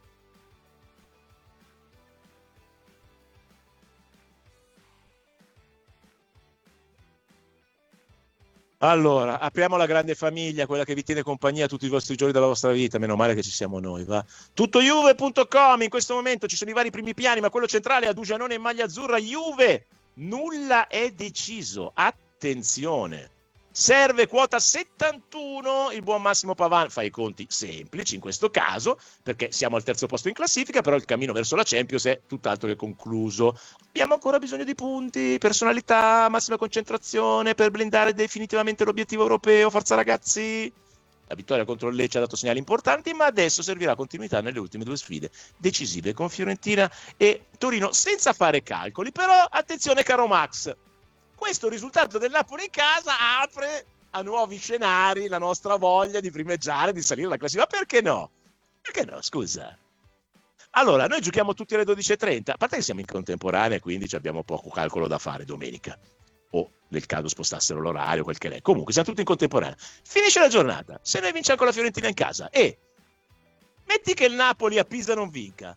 Allora, apriamo la grande famiglia, quella che vi tiene compagnia tutti i vostri giorni della vostra vita, meno male che ci siamo noi, va? tuttojuve punto com, in questo momento ci sono i vari primi piani, ma quello centrale è a Dujanone in maglia azzurra, Juve, nulla è deciso, attenzione, serve quota settantuno, il buon Massimo Pavan fa i conti semplici in questo caso, perché siamo al terzo posto in classifica, però il cammino verso la Champions è tutt'altro che concluso. Abbiamo ancora bisogno di punti, personalità, massima concentrazione per blindare definitivamente l'obiettivo europeo, forza ragazzi, La vittoria contro il Lecce ha dato segnali importanti, ma adesso servirà continuità nelle ultime due sfide decisive con Fiorentina e Torino, senza fare calcoli. Però attenzione caro Max, questo risultato del Napoli in casa apre a nuovi scenari la nostra voglia di primeggiare, di salire la classifica. Perché no? Perché no, scusa? Allora, noi giochiamo tutti alle dodici e trenta, a parte che siamo in contemporanea, quindi abbiamo poco calcolo da fare domenica, o nel caso spostassero l'orario, quel che è. Comunque, siamo tutti in contemporanea. Finisce la giornata, se noi vinciamo con la Fiorentina in casa, e metti che il Napoli a Pisa non vinca.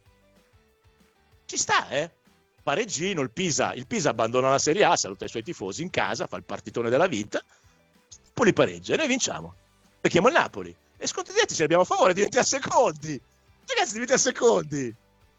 Ci sta, eh? Pareggino, il Pisa, il Pisa abbandona la Serie A, saluta i suoi tifosi in casa, fa il partitone della vita, poi li pareggia e noi vinciamo. Becchiamo il Napoli. E sconti diretti ce l'abbiamo a favore, diventi a secondi. Ragazzi, diventi a secondi.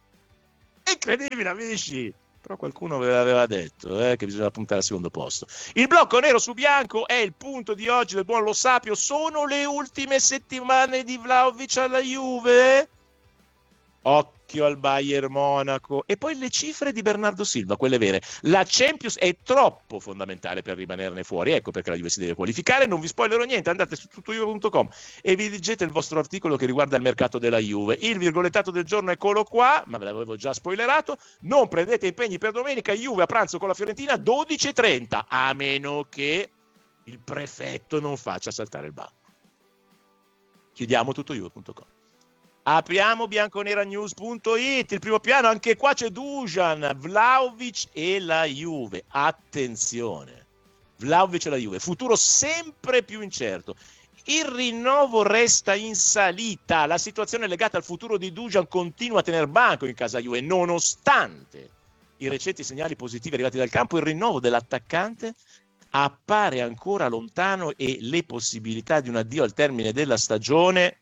È incredibile, amici. Però qualcuno ve l'aveva detto, eh, che bisogna puntare al secondo posto. Il blocco nero su bianco è il punto di oggi del buon Lo Sapio. Sono le ultime settimane di Vlahovic alla Juve. Occhio al Bayern Monaco. E poi le cifre di Bernardo Silva, quelle vere. La Champions è troppo fondamentale per rimanerne fuori. Ecco perché la Juve si deve qualificare. Non vi spoilerò niente, andate su tuttojuve punto com e vi leggete il vostro articolo che riguarda il mercato della Juve. Il virgolettato del giorno, eccolo qua, ma ve l'avevo già spoilerato. Non prendete impegni per domenica. Juve a pranzo con la Fiorentina dodici e trenta, a meno che il prefetto non faccia saltare il banco. Chiudiamo tuttojuve punto com. Apriamo bianconeranews punto it, il primo piano, anche qua c'è Dusan, Vlahovic e la Juve. Attenzione, Vlahovic e la Juve, futuro sempre più incerto. Il rinnovo resta in salita, la situazione legata al futuro di Dusan continua a tener banco in casa Juve, nonostante i recenti segnali positivi arrivati dal campo. Il rinnovo dell'attaccante appare ancora lontano e le possibilità di un addio al termine della stagione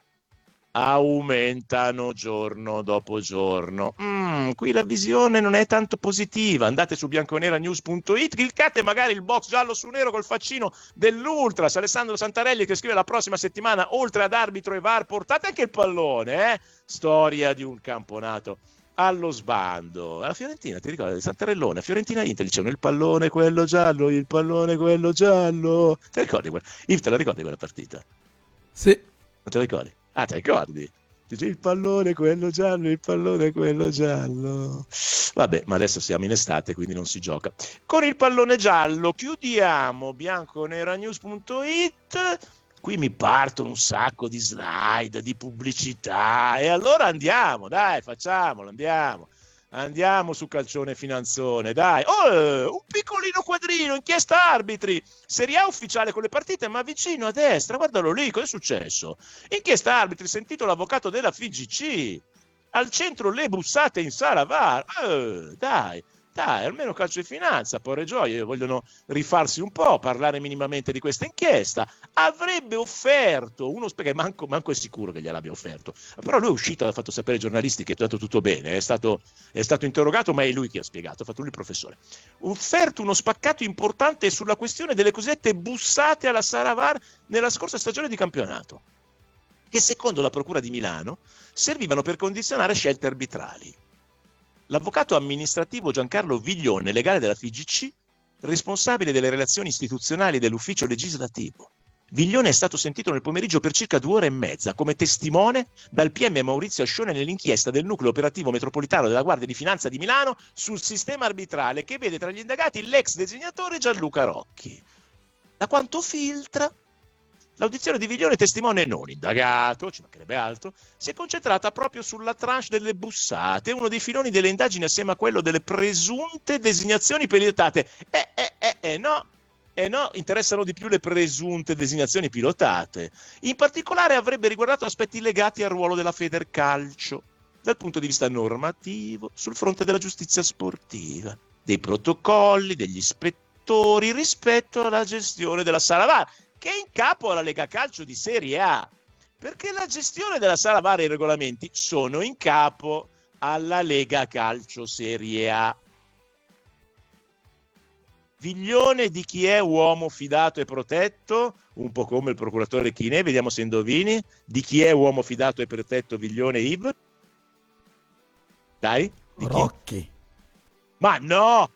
aumentano giorno dopo giorno. Mm, qui la visione non è tanto positiva. Andate su bianconeranews punto it, cliccate magari il box giallo su nero col faccino dell'Ultras Alessandro Santarelli che scrive: la prossima settimana oltre ad arbitro e V A R portate anche il pallone, eh? Storia di un campionato allo sbando. La Fiorentina, ti ricordi, Santarellone, Fiorentina Inter, dicevano il pallone quello giallo, il pallone quello giallo. Ti ricordi quella? Io te la ricordi quella partita? Sì. Non te la ricordi? Ah, ti ricordi? Dice il pallone quello giallo, il pallone quello giallo. Vabbè, ma adesso siamo in estate, quindi non si gioca. Con il pallone giallo chiudiamo bianconeranews punto it. Qui mi partono un sacco di slide, di pubblicità. E allora andiamo, dai, facciamolo, andiamo. Andiamo su Calcione Finanzone, dai. Oh, un piccolino quadrino, inchiesta arbitri. Serie A ufficiale con le partite, ma vicino a destra, guardalo lì, cosa è successo? Inchiesta arbitri, sentito l'avvocato della F I G C. Al centro le bussate in sala V A R. Eh, dai, dai, almeno Calcio e Finanza, porre gioia, vogliono rifarsi un po', parlare minimamente di questa inchiesta. Avrebbe offerto uno perché manco, manco è sicuro che gliel'abbia offerto, però lui è uscito e ha fatto sapere ai giornalisti che è stato tutto bene, è stato, è stato interrogato, ma è lui che ha spiegato, ha fatto lui il professore. Offerto uno spaccato importante sulla questione delle cosiddette bussate alla sala V A R nella scorsa stagione di campionato, che secondo la Procura di Milano servivano per condizionare scelte arbitrali. L'avvocato amministrativo Giancarlo Viglione, legale della F I G C, responsabile delle relazioni istituzionali dell'ufficio legislativo. Viglione è stato sentito nel pomeriggio per circa due ore e mezza come testimone dal P M Maurizio Ascione nell'inchiesta del nucleo operativo metropolitano della Guardia di Finanza di Milano sul sistema arbitrale che vede tra gli indagati l'ex designatore Gianluca Rocchi. Da quanto filtra, l'audizione di Viglione, testimone non indagato, ci mancherebbe altro, si è concentrata proprio sulla tranche delle bussate, uno dei filoni delle indagini assieme a quello delle presunte designazioni pilotate. Eh, eh, eh, eh, no, eh no, interessano di più le presunte designazioni pilotate. In particolare avrebbe riguardato aspetti legati al ruolo della Federcalcio, dal punto di vista normativo, sul fronte della giustizia sportiva, dei protocolli, degli ispettori rispetto alla gestione della sala V A R, che è in capo alla Lega Calcio di Serie A, perché la gestione della sala V A R e i regolamenti sono in capo alla Lega Calcio Serie A. Viglione di chi è uomo fidato e protetto? Un po' come il procuratore Chinè, vediamo se indovini. Di chi è uomo fidato e protetto Viglione, Yves? Dai? Di Rocchi. Chi? Ma no!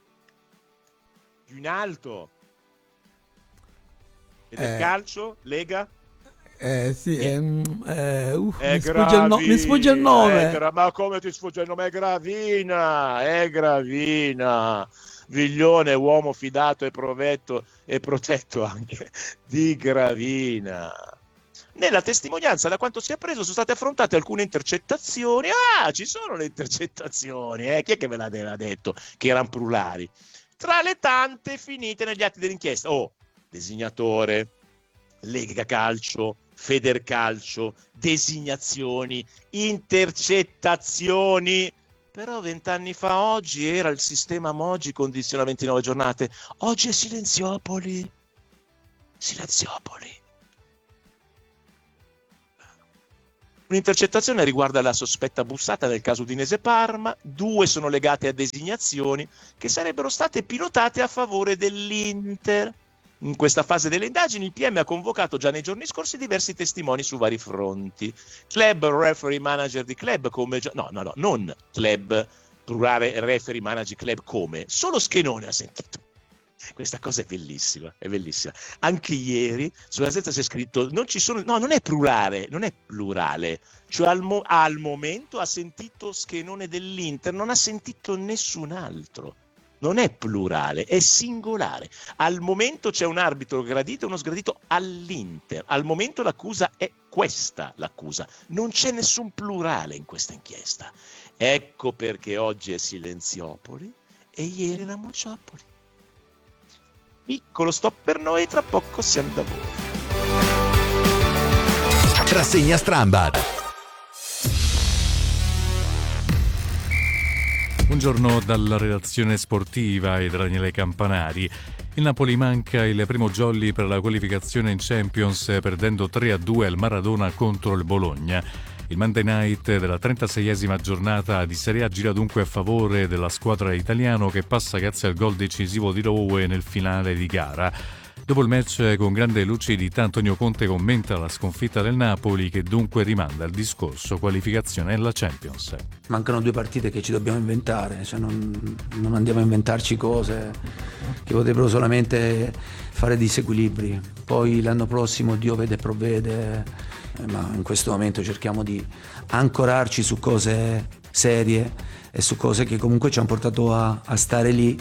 Più in alto. E del Eh. calcio? Lega? Eh sì, è, eh, uh, È mi, sfugge il no- mi sfugge il nome. È gra- ma come ti sfugge il nome? È Gravina, è Gravina. Viglione, uomo fidato e provetto e protetto anche di Gravina. Nella testimonianza, da quanto si è preso, sono state affrontate alcune intercettazioni. Ah, ci sono le intercettazioni, eh? Chi è che ve l'aveva detto che erano plurali? Tra le tante finite negli atti dell'inchiesta. Oh, designatore, Lega Calcio, Federcalcio, designazioni, intercettazioni. Però vent'anni fa oggi era il sistema Moggi, condiziona ventinove giornate. Oggi è Silenziopoli. Silenziopoli. Un'intercettazione riguarda la sospetta bussata nel caso Udinese Parma, due sono legate a designazioni che sarebbero state pilotate a favore dell'Inter. In questa fase delle indagini il P M ha convocato già nei giorni scorsi diversi testimoni su vari fronti. Club, referee, manager di club come... Gio- no, no, no, non club, plurale, referee, manager, club come. Solo Schenone ha sentito. Questa cosa è bellissima, è bellissima. Anche ieri sulla Gazzetta c'è scritto, non ci sono, no, non è plurale, non è plurale. Cioè al, mo- al momento ha sentito Schenone dell'Inter, non ha sentito nessun altro. Non è plurale, è singolare. Al momento c'è un arbitro gradito e uno sgradito all'Inter. Al momento l'accusa è questa, l'accusa. Non c'è nessun plurale in questa inchiesta. Ecco perché oggi è Silenziopoli e ieri era Mociopoli. Piccolo stop per noi, tra poco siamo da voi. Rassegna Strambad. Buongiorno dalla redazione sportiva e da Daniele Campanari. Il Napoli manca il primo jolly per la qualificazione in Champions, perdendo tre a due al Maradona contro il Bologna. Il Monday Night della trentaseiesima giornata di Serie A gira dunque a favore della squadra italiana che passa grazie al gol decisivo di Rowe nel finale di gara. Dopo il match, con grande lucidità, Antonio Conte commenta la sconfitta del Napoli, che dunque rimanda il discorso qualificazione alla Champions. Mancano due partite che ci dobbiamo inventare, cioè non, non andiamo a inventarci cose che potrebbero solamente fare disequilibri. Poi l'anno prossimo Dio vede e provvede, eh, ma in questo momento cerchiamo di ancorarci su cose serie e su cose che comunque ci hanno portato a, a stare lì.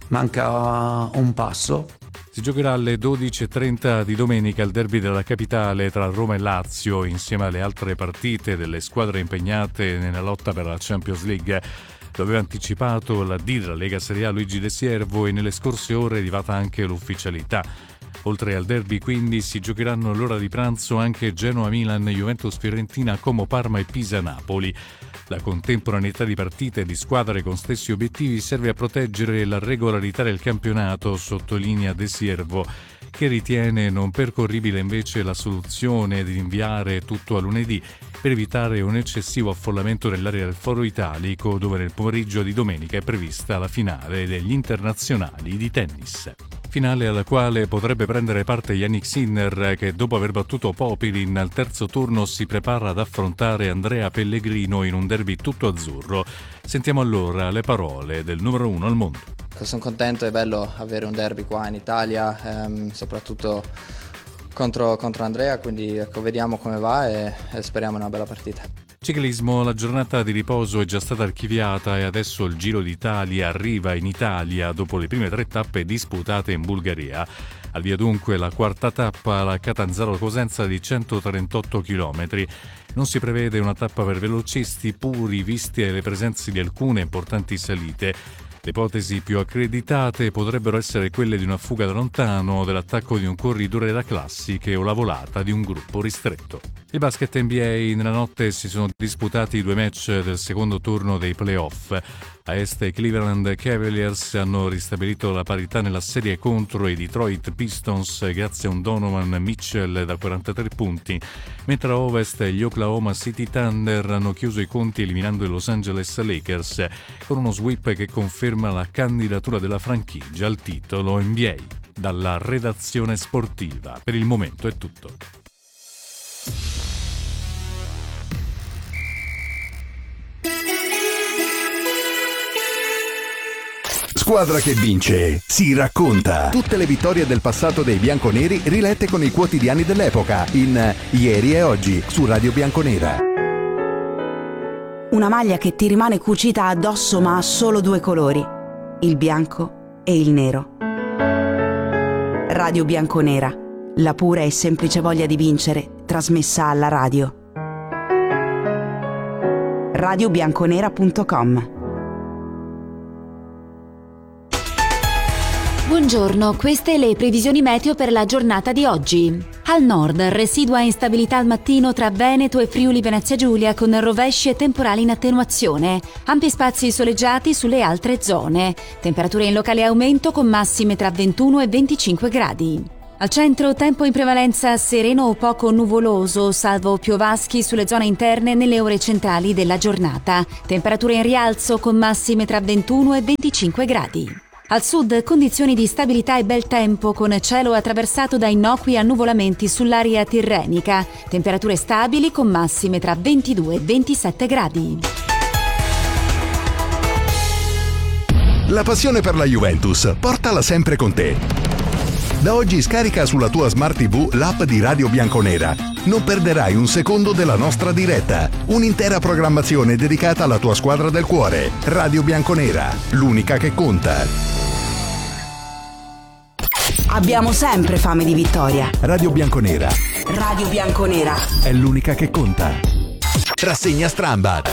Manca un passo. Si giocherà alle dodici e trenta di domenica il derby della capitale tra Roma e Lazio, insieme alle altre partite delle squadre impegnate nella lotta per la Champions League. Lo aveva anticipato la D della Lega Serie A Luigi De Siervo e nelle scorse ore è arrivata anche l'ufficialità. Oltre al derby quindi si giocheranno all'ora di pranzo anche Genoa-Milan, Juventus-Fiorentina, Como-Parma e Pisa-Napoli. La contemporaneità di partite e di squadre con stessi obiettivi serve a proteggere la regolarità del campionato, sottolinea De Siervo, che ritiene non percorribile invece la soluzione di rinviare tutto a lunedì per evitare un eccessivo affollamento nell'area del Foro Italico, dove nel pomeriggio di domenica è prevista la finale degli internazionali di tennis. Finale alla quale potrebbe prendere parte Yannick Sinner, che dopo aver battuto Popilin al terzo turno si prepara ad affrontare Andrea Pellegrino in un derby tutto azzurro. Sentiamo allora le parole del numero uno al mondo. Sono contento, è bello avere un derby qua in Italia, ehm, soprattutto contro, contro Andrea, quindi ecco, vediamo come va e, e speriamo una bella partita. Ciclismo, la giornata di riposo è già stata archiviata e adesso il Giro d'Italia arriva in Italia dopo le prime tre tappe disputate in Bulgaria. Al via dunque la quarta tappa, la Catanzaro-Cosenza di centotrentotto chilometri. Non si prevede una tappa per velocisti puri, viste le presenze di alcune importanti salite. Le ipotesi più accreditate potrebbero essere quelle di una fuga da lontano, dell'attacco di un corridore da classiche o la volata di un gruppo ristretto. Il basket N B A, nella notte si sono disputati i due match del secondo turno dei playoff. A est i Cleveland Cavaliers hanno ristabilito la parità nella serie contro i Detroit Pistons grazie a un Donovan Mitchell da quarantatré punti, mentre a ovest gli Oklahoma City Thunder hanno chiuso i conti eliminando i Los Angeles Lakers con uno sweep che conferma la candidatura della franchigia al titolo N B A. Dalla redazione sportiva, per il momento è tutto. squadra che vince si racconta. Tutte le vittorie del passato dei bianconeri rilette con i quotidiani dell'epoca in Ieri e Oggi su Radio Bianconera. Una maglia che ti rimane cucita addosso ma ha solo due colori, il bianco e il nero. Radio Bianconera, la pura e semplice voglia di vincere trasmessa alla radio. radio bianconera punto com. Buongiorno, queste le previsioni meteo per la giornata di oggi. Al nord, residua instabilità al mattino tra Veneto e Friuli Venezia Giulia con rovesci e temporali in attenuazione. Ampi spazi soleggiati sulle altre zone. Temperature in locale aumento con massime tra ventuno e venticinque gradi. Al centro, tempo in prevalenza sereno o poco nuvoloso, salvo piovaschi sulle zone interne nelle ore centrali della giornata. Temperature in rialzo con massime tra ventuno e venticinque gradi. Al sud, condizioni di stabilità e bel tempo con cielo attraversato da innocui annuvolamenti sull'area tirrenica. Temperature stabili con massime tra ventidue e ventisette gradi. La passione per la Juventus, portala sempre con te. Da oggi scarica sulla tua Smart tivù l'app di Radio Bianconera. Non perderai un secondo della nostra diretta. Un'intera programmazione dedicata alla tua squadra del cuore. Radio Bianconera, l'unica che conta. Abbiamo sempre fame di vittoria. Radio Bianconera Radio Bianconera è l'unica che conta. Rassegna Strambad.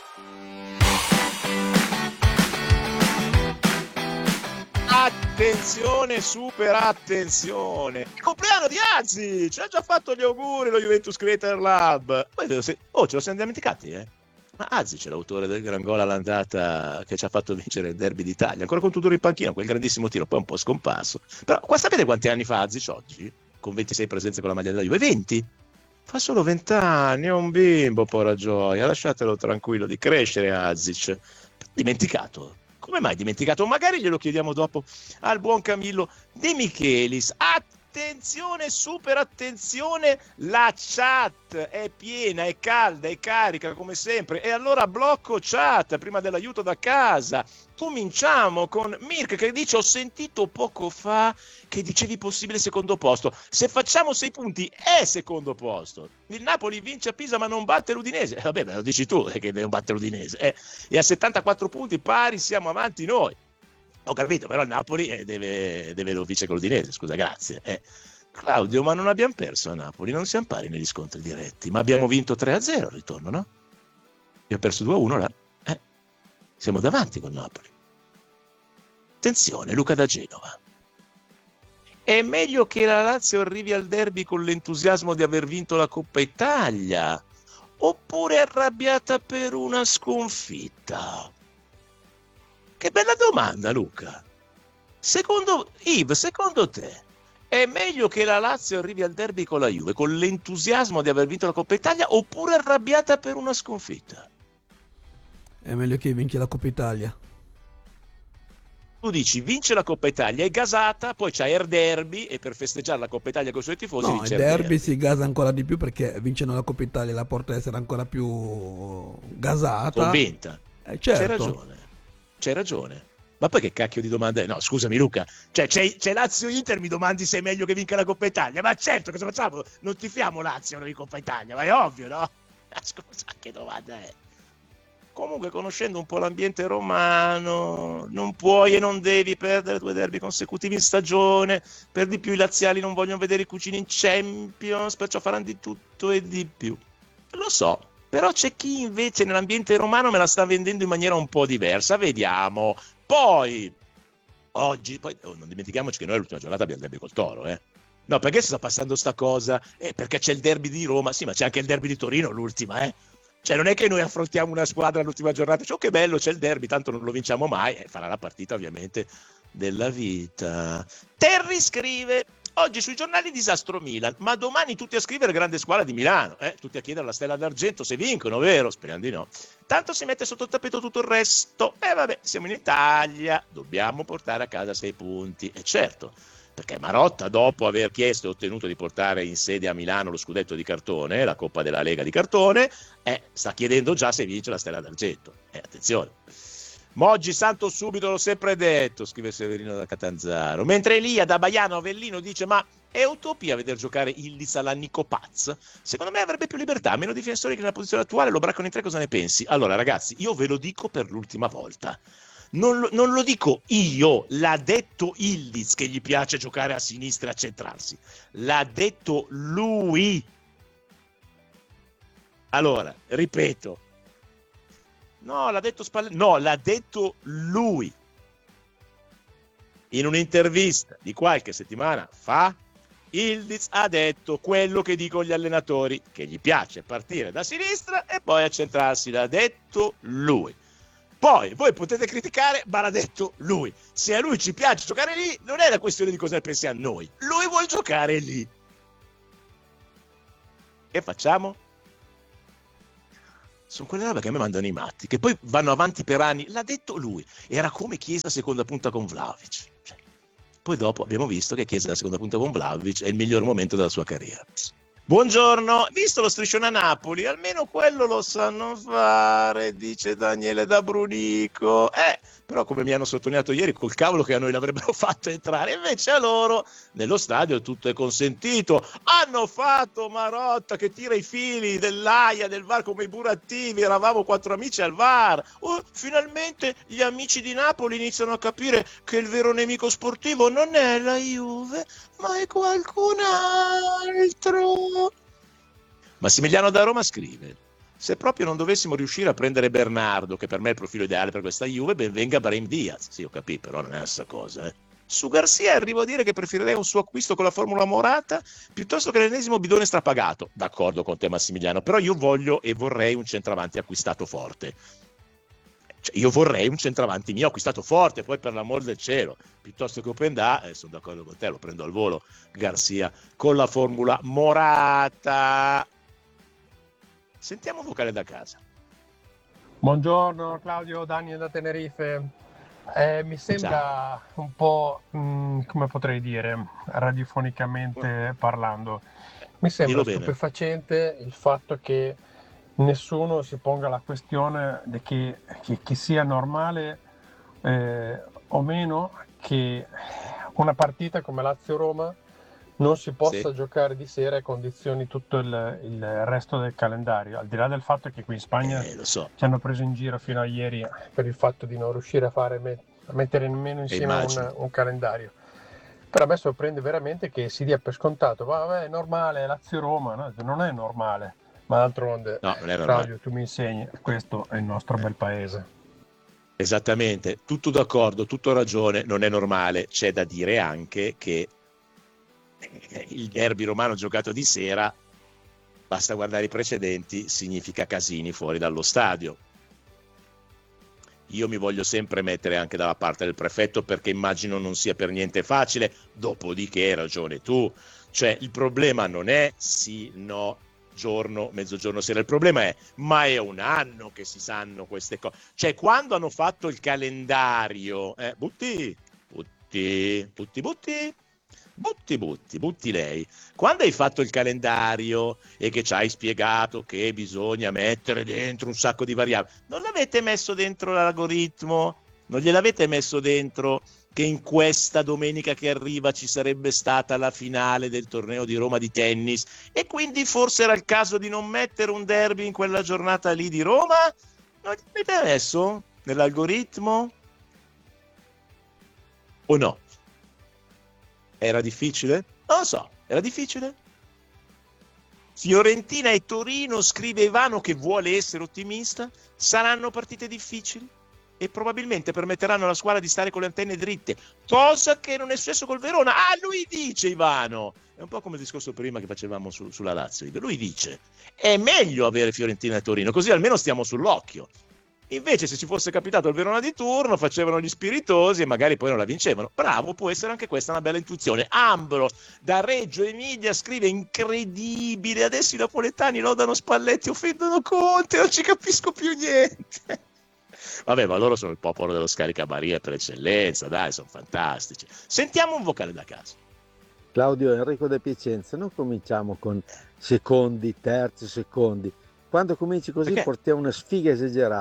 Attenzione, super attenzione. Il compleanno di Azzi, ci ha già fatto gli auguri lo Juventus Creator Lab. Oh, ce lo siamo dimenticati, eh? Ma Azzi c'è l'autore del gran gol all'andata che ci ha fatto vincere il derby d'Italia, ancora con Tudor in panchina, quel grandissimo tiro, poi un po' scomparso. Però qua sapete quanti anni fa Azzi oggi? Con ventisei presenze con la maglia della Juve? venti? Fa solo venti anni, è un bimbo, porra gioia, lasciatelo tranquillo di crescere Azic. Dimenticato. Come mai dimenticato? Magari glielo chiediamo dopo al buon Camillo De Michelis. Attenzione, super attenzione, la chat è piena, è calda, è carica come sempre. E allora blocco chat prima dell'aiuto da casa. Cominciamo con Mirk che dice: ho sentito poco fa che dicevi possibile secondo posto. Se facciamo sei punti è secondo posto. Il Napoli vince a Pisa ma non batte l'Udinese. Eh, vabbè, me lo dici tu eh, che non batte l'Udinese. Eh. E a settantaquattro punti pari siamo avanti noi. Ho capito, però il Napoli eh, deve, deve lo vince con l'Udinese, scusa, grazie. Eh. Claudio, ma non abbiamo perso a Napoli, non siamo pari negli scontri diretti, ma abbiamo vinto tre a zero al ritorno, no? Io ho perso due a uno là. Eh. Siamo davanti con Napoli. Attenzione, Luca da Genova. È meglio che la Lazio arrivi al derby con l'entusiasmo di aver vinto la Coppa Italia oppure arrabbiata per una sconfitta? Che bella domanda, Luca. Secondo Yves, secondo te è meglio che la Lazio arrivi al derby con la Juve con l'entusiasmo di aver vinto la Coppa Italia oppure arrabbiata per una sconfitta? È meglio che vinca la Coppa Italia. Tu dici vince la Coppa Italia, è gasata, poi c'ha Air Derby e per festeggiare la Coppa Italia con i suoi tifosi no, vince il Air derby, Derby si gasa ancora di più perché vincendo la Coppa Italia la porta a essere ancora più gasata. Convinta. Eh, certo. C'hai ragione, c'hai ragione. Ma poi che cacchio di domanda è? No, scusami Luca, cioè c'è, c'è Lazio-Inter, mi domandi se è meglio che vinca la Coppa Italia? Ma certo, cosa facciamo? Non tifiamo Lazio noi in Coppa Italia, ma è ovvio, no? Scusa, che domanda è? Comunque, conoscendo un po' l'ambiente romano, non puoi e non devi perdere due derby consecutivi in stagione. Per di più i laziali non vogliono vedere i cugini in Champions, perciò faranno di tutto e di più. Lo so, però c'è chi invece nell'ambiente romano me la sta vendendo in maniera un po' diversa. Vediamo. Poi, oggi, poi oh, non dimentichiamoci che noi l'ultima giornata abbiamo il derby col Toro, eh. No, perché si sta passando sta cosa? Eh, perché c'è il derby di Roma, sì, ma c'è anche il derby di Torino l'ultima, eh. Cioè non è che noi affrontiamo una squadra all'ultima giornata, cioè, oh, che bello, c'è il derby, tanto non lo vinciamo mai, e farà la partita ovviamente della vita. Terry scrive: oggi sui giornali disastro Milan, ma domani tutti a scrivere grande squadra di Milano, eh? Tutti a chiedere la stella d'argento se vincono, vero? Speriamo di no. Tanto si mette sotto il tappeto tutto il resto. E eh, vabbè, siamo in Italia, dobbiamo portare a casa sei punti, e certo, perché Marotta, dopo aver chiesto e ottenuto di portare in sede a Milano lo scudetto di cartone, la Coppa della Lega di cartone, eh, sta chiedendo già se vince la stella d'argento. Eh, attenzione. Moggi santo subito, l'ho sempre detto, scrive Severino da Catanzaro. Mentre Elia da Baiano Avellino dice: ma è utopia veder giocare Ildiz alla Nico Paz? Secondo me avrebbe più libertà, meno difensori che nella posizione attuale, lo braccano in tre, cosa ne pensi? Allora ragazzi, io ve lo dico per l'ultima volta. Non lo, non lo dico io, l'ha detto Ildiz che gli piace giocare a sinistra e a centrarsi. L'ha detto lui. Allora, ripeto. No, l'ha detto Spalletti. No, l'ha detto lui. In un'intervista di qualche settimana fa, Ildiz ha detto quello che dicono gli allenatori, che gli piace partire da sinistra e poi accentrarsi. L'ha detto lui. Poi voi potete criticare, ma l'ha detto lui. Se a lui ci piace giocare lì, non è la questione di cosa ne pensiamo noi. Lui vuole giocare lì. Che facciamo? Sono quelle robe che a me mandano i matti, che poi vanno avanti per anni. L'ha detto lui. Era come Chiesa seconda punta con Vlahovic. Cioè, poi dopo abbiamo visto che Chiesa la seconda punta con Vlahovic è il miglior momento della sua carriera. Buongiorno, visto lo striscione a Napoli, almeno quello lo sanno fare, dice Daniele da Brunico. Eh, però come mi hanno sottolineato ieri, col cavolo che a noi l'avrebbero fatto entrare, invece a loro nello stadio tutto è consentito. Hanno fatto Marotta che tira i fili dell'Aia, del V A R come i burattivi, eravamo quattro amici al V A R. Oh, finalmente gli amici di Napoli iniziano a capire che il vero nemico sportivo non è la Juve, ma è qualcun altro. Massimiliano da Roma scrive: se proprio non dovessimo riuscire a prendere Bernardo, che per me è il profilo ideale per questa Juve, ben venga Brahim Diaz. Sì, ho capito, però non è la stessa cosa, eh. Su Garcia arrivo a dire che preferirei un suo acquisto con la formula Morata piuttosto che l'ennesimo bidone strapagato. D'accordo con te Massimiliano, però io voglio e vorrei un centravanti acquistato forte. Cioè, io vorrei un centravanti mio acquistato forte, poi per l'amor del cielo, piuttosto che Openda, eh, sono d'accordo con te, lo prendo al volo Garcia con la formula Morata. Sentiamo un vocale da casa. Buongiorno Claudio, Daniel da Tenerife. Eh, mi sembra Ciao. un po', mh, come potrei dire, radiofonicamente parlando, mi sembra stupefacente il fatto che nessuno si ponga la questione di che, che, che sia normale eh, o meno che una partita come Lazio-Roma non si possa sì. giocare di sera e condizioni tutto il, il resto del calendario, al di là del fatto che qui in Spagna eh, lo so. ci hanno preso in giro fino a ieri per il fatto di non riuscire a, fare, a mettere nemmeno insieme un, un calendario. Però a me sorprende veramente che si dia per scontato, vabbè è normale, Lazio-Roma, no? Non è normale, ma d'altronde no, Claudio tu mi insegni, questo è il nostro bel paese. Esattamente, tutto d'accordo, tutto ragione, non è normale, c'è da dire anche che il derby romano giocato di sera, basta guardare i precedenti, significa casini fuori dallo stadio. Io mi voglio sempre mettere anche dalla parte del prefetto perché immagino non sia per niente facile, dopodiché hai ragione tu, cioè il problema non è sì, no, giorno, mezzogiorno, sera, il problema è ma è un anno che si sanno queste cose, cioè quando hanno fatto il calendario, eh, butti, butti, butti, butti, Butti, butti, butti lei. Quando hai fatto il calendario e che ci hai spiegato che bisogna mettere dentro un sacco di variabili, non l'avete messo dentro l'algoritmo? Non gliel'avete messo dentro che in questa domenica che arriva ci sarebbe stata la finale del torneo di Roma di tennis e quindi forse era il caso di non mettere un derby in quella giornata lì di Roma? Non l'avete messo nell'algoritmo? O no? Era difficile? Non lo so, era difficile? Fiorentina e Torino, scrive Ivano che vuole essere ottimista, saranno partite difficili e probabilmente permetteranno alla squadra di stare con le antenne dritte, cosa che non è successo col Verona. Ah, lui dice Ivano, è un po' come il discorso prima che facevamo su, sulla Lazio, lui dice è meglio avere Fiorentina e Torino, così almeno stiamo sull'occhio. Invece se ci fosse capitato il Verona di turno facevano gli spiritosi e magari poi non la vincevano. Bravo, può essere anche questa una bella intuizione. Ambro da Reggio Emilia scrive incredibile, adesso i napoletani lodano Spalletti, offendono Conte, non ci capisco più niente. Vabbè, ma loro sono il popolo dello scaricabarile per eccellenza, dai, sono fantastici. Sentiamo un vocale da casa. Claudio, Enrico De Piacenza, non cominciamo con secondi, terzi, secondi. Quando cominci così Perché? portiamo una sfiga esagerata.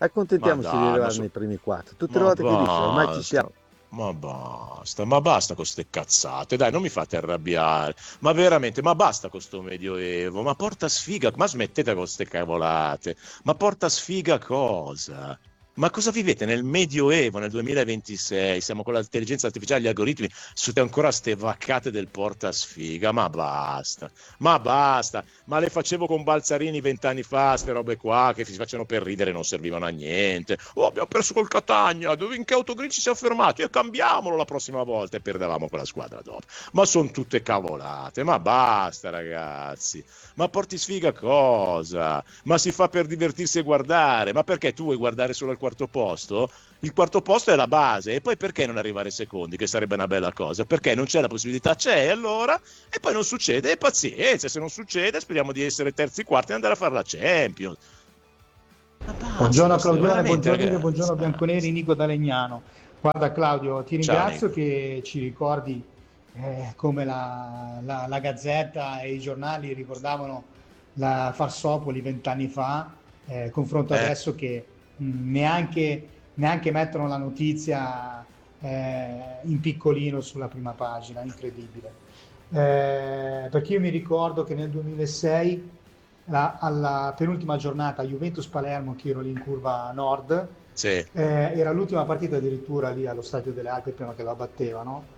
Accontentiamoci Ma di dai, arrivare ma so- nei primi quattro. Tutte Ma le volte che dice, ormai ci basta. siamo. Ma basta, ma basta con ste cazzate, dai, non mi fate arrabbiare, ma veramente, ma basta con sto medioevo, ma porta sfiga, ma smettete con ste cavolate, ma porta sfiga cosa? Ma cosa vivete nel medioevo, nel duemilaventisei, siamo con l'intelligenza artificiale, gli algoritmi, siete ancora ste vaccate del porta sfiga, ma basta, ma basta, ma le facevo con Balzarini vent'anni fa, ste robe qua che si facevano per ridere, non servivano a niente. Oh, abbiamo perso col Catania, dove in che autogrill ci siamo fermati e cambiamolo la prossima volta e perdevamo quella squadra dopo. Ma sono tutte cavolate, ma basta ragazzi, ma porti sfiga cosa? Ma si fa per divertirsi e guardare, ma perché tu vuoi guardare solo il quarto posto? Il quarto posto è la base, e poi perché non arrivare secondi, che sarebbe una bella cosa? Perché non c'è la possibilità, c'è allora, e poi non succede, e pazienza, se non succede speriamo di essere terzi, quarti e andare a fare la Champions. Ma basta, Buongiorno questo, Claudione, veramente, buongiorno, ragazzi. buongiorno Bianconeri, Nico da Legnano. Guarda Claudio, ti Ciao, ringrazio Nico. che ci ricordi eh, come la, la- la Gazzetta e i giornali ricordavano la Farsopoli vent'anni fa, eh, confronto Eh. adesso che mh, neanche, neanche mettono la notizia eh, in piccolino sulla prima pagina, incredibile. Eh, perché io mi ricordo che nel duemilasei, la- alla penultima giornata Juventus-Palermo, che ero lì in curva nord, Sì. eh, era l'ultima partita addirittura lì allo Stadio delle Alpi prima che la battevano.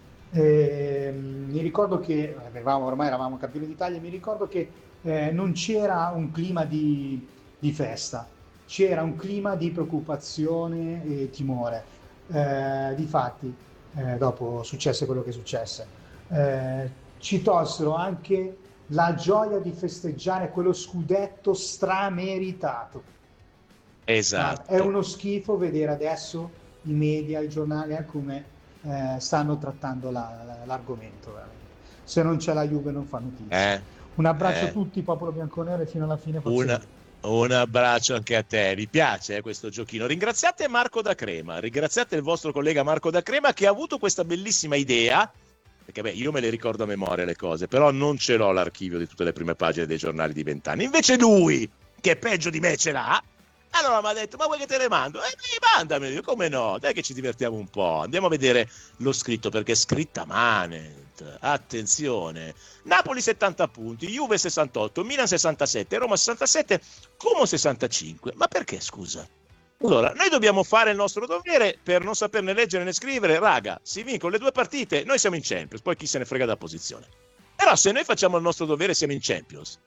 E, mm, mi ricordo che avevamo, ormai eravamo campioni d'Italia, mi ricordo che eh, non c'era un clima di, di festa, c'era un clima di preoccupazione e timore. Eh, difatti, eh, dopo successe quello che successe, eh, ci tolsero anche la gioia di festeggiare quello scudetto strameritato. Esatto. È uno schifo vedere adesso i media, i giornali, eh, come eh, stanno trattando la- la- l'argomento. Veramente. Se non c'è la Juve non fa notizia. Eh, Un abbraccio eh. a tutti, popolo bianconero, e fino alla fine. forza Una- Juve. un abbraccio anche a te, mi piace eh, questo giochino. Ringraziate Marco da Crema, ringraziate il vostro collega Marco da Crema che ha avuto questa bellissima idea, perché beh, io me le ricordo a memoria le cose, però non ce l'ho l'archivio di tutte le prime pagine dei giornali di vent'anni. Invece lui, che è peggio di me, ce l'ha. Allora mi ha detto, ma vuoi che te le mando? E mi mandami, io, come no? Dai che ci divertiamo un po'. Andiamo a vedere lo scritto, perché è scritta Manet. Attenzione. Napoli settanta punti, Juve sessantotto, Milan sessantasette, Roma sessantasette, Como sessantacinque. Ma perché, scusa? Allora, noi dobbiamo fare il nostro dovere per non saperne leggere né scrivere. Raga, si vincono le due partite, noi siamo in Champions, poi chi se ne frega della posizione. Però se noi facciamo il nostro dovere siamo in Champions.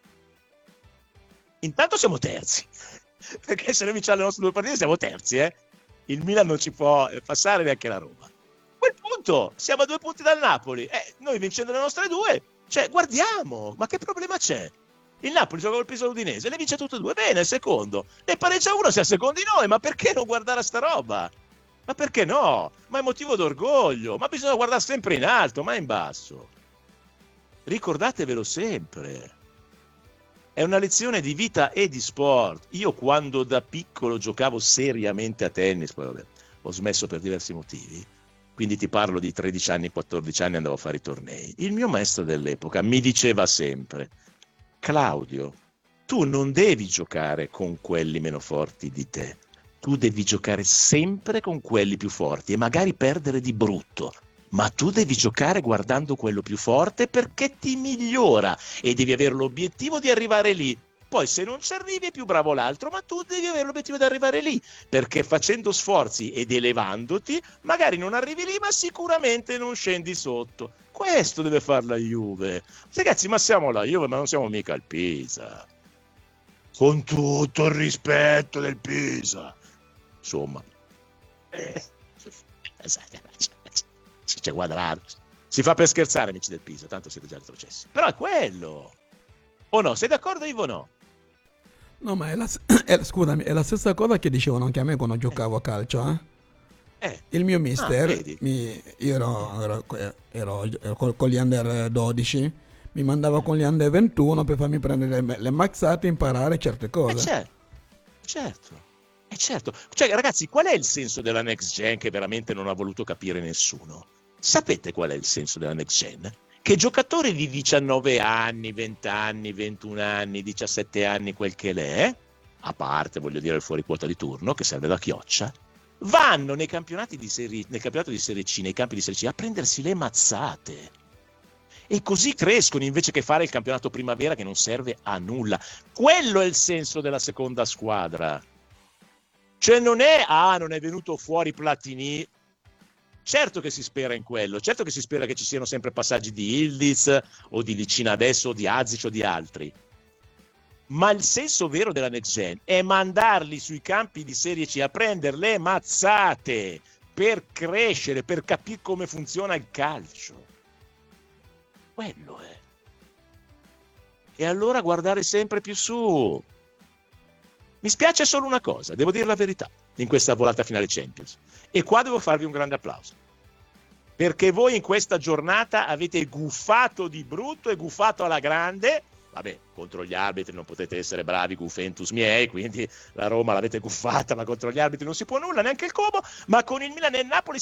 Intanto siamo terzi. Perché se noi vinciamo le nostre due partite siamo terzi, eh? Il Milan non ci può eh, passare neanche la Roma. A quel punto siamo a due punti dal Napoli. Eh, noi vincendo le nostre due, cioè guardiamo, ma che problema c'è? Il Napoli gioca col Pisa Udinese, le vince tutte e due, bene, secondo. Ne pareggia uno, siamo secondi noi, ma perché non guardare a sta roba? Ma perché no? Ma è motivo d'orgoglio, ma bisogna guardare sempre in alto, mai in basso. Ricordatevelo sempre. È una lezione di vita e di sport. Io quando da piccolo giocavo seriamente a tennis, poi vabbè, ho smesso per diversi motivi, quindi ti parlo di tredici anni, quattordici anni, andavo a fare i tornei. Il mio maestro dell'epoca mi diceva sempre: Claudio, tu non devi giocare con quelli meno forti di te, tu devi giocare sempre con quelli più forti e magari perdere di brutto. Ma tu devi giocare guardando quello più forte perché ti migliora e devi avere l'obiettivo di arrivare lì. Poi se non ci arrivi è più bravo l'altro, ma tu devi avere l'obiettivo di arrivare lì, perché facendo sforzi ed elevandoti magari non arrivi lì, ma sicuramente non scendi sotto. Questo deve fare la Juve. Ragazzi, ma siamo la Juve, ma non siamo mica il Pisa. Con tutto il rispetto del Pisa. Insomma. Eh. C'è Quadrado. Si fa per scherzare, amici del Pisa, tanto siete già retrocessi. Però è quello. O no? Sei d'accordo, Ivo, o no? No, ma è la, è, scusami, è la stessa cosa che dicevano anche a me quando giocavo a calcio, eh? Eh. Il mio mister, Ah, vedi? mi, io ero, ero, ero, ero con, con gli under dodici, mi mandava con gli under ventuno per farmi prendere le, le maxate e imparare certe Eh cose. certo, certo, eh certo. Cioè, ragazzi, qual è il senso della next gen che veramente non ha voluto capire nessuno? Sapete qual è il senso della next gen? Che giocatori di diciannove anni, venti anni, ventuno anni, diciassette anni, quel che l'è, a parte, voglio dire, il fuori quota di turno, che serve da chioccia, vanno nei campionati di serie, nel campionato di Serie C, nei campi di Serie C, a prendersi le mazzate. E così crescono, invece che fare il campionato primavera che non serve a nulla. Quello è il senso della seconda squadra. Cioè non è, ah, non è venuto fuori Platini. Certo che si spera in quello, certo che si spera che ci siano sempre passaggi di Ildiz o di Licina adesso o di Azic o di altri. Ma il senso vero della Next Gen è mandarli sui campi di Serie C a prendere le mazzate per crescere, per capire come funziona il calcio. Quello è. E allora guardare sempre più su. Mi spiace solo una cosa, devo dire la verità, in questa volata finale Champions. E qua devo farvi un grande applauso. Perché voi in questa giornata avete guffato di brutto e guffato alla grande. Vabbè, contro gli arbitri non potete essere bravi, Guventus miei, quindi la Roma l'avete guffata, ma contro gli arbitri non si può nulla, neanche il Como, ma con il Milan e il Napoli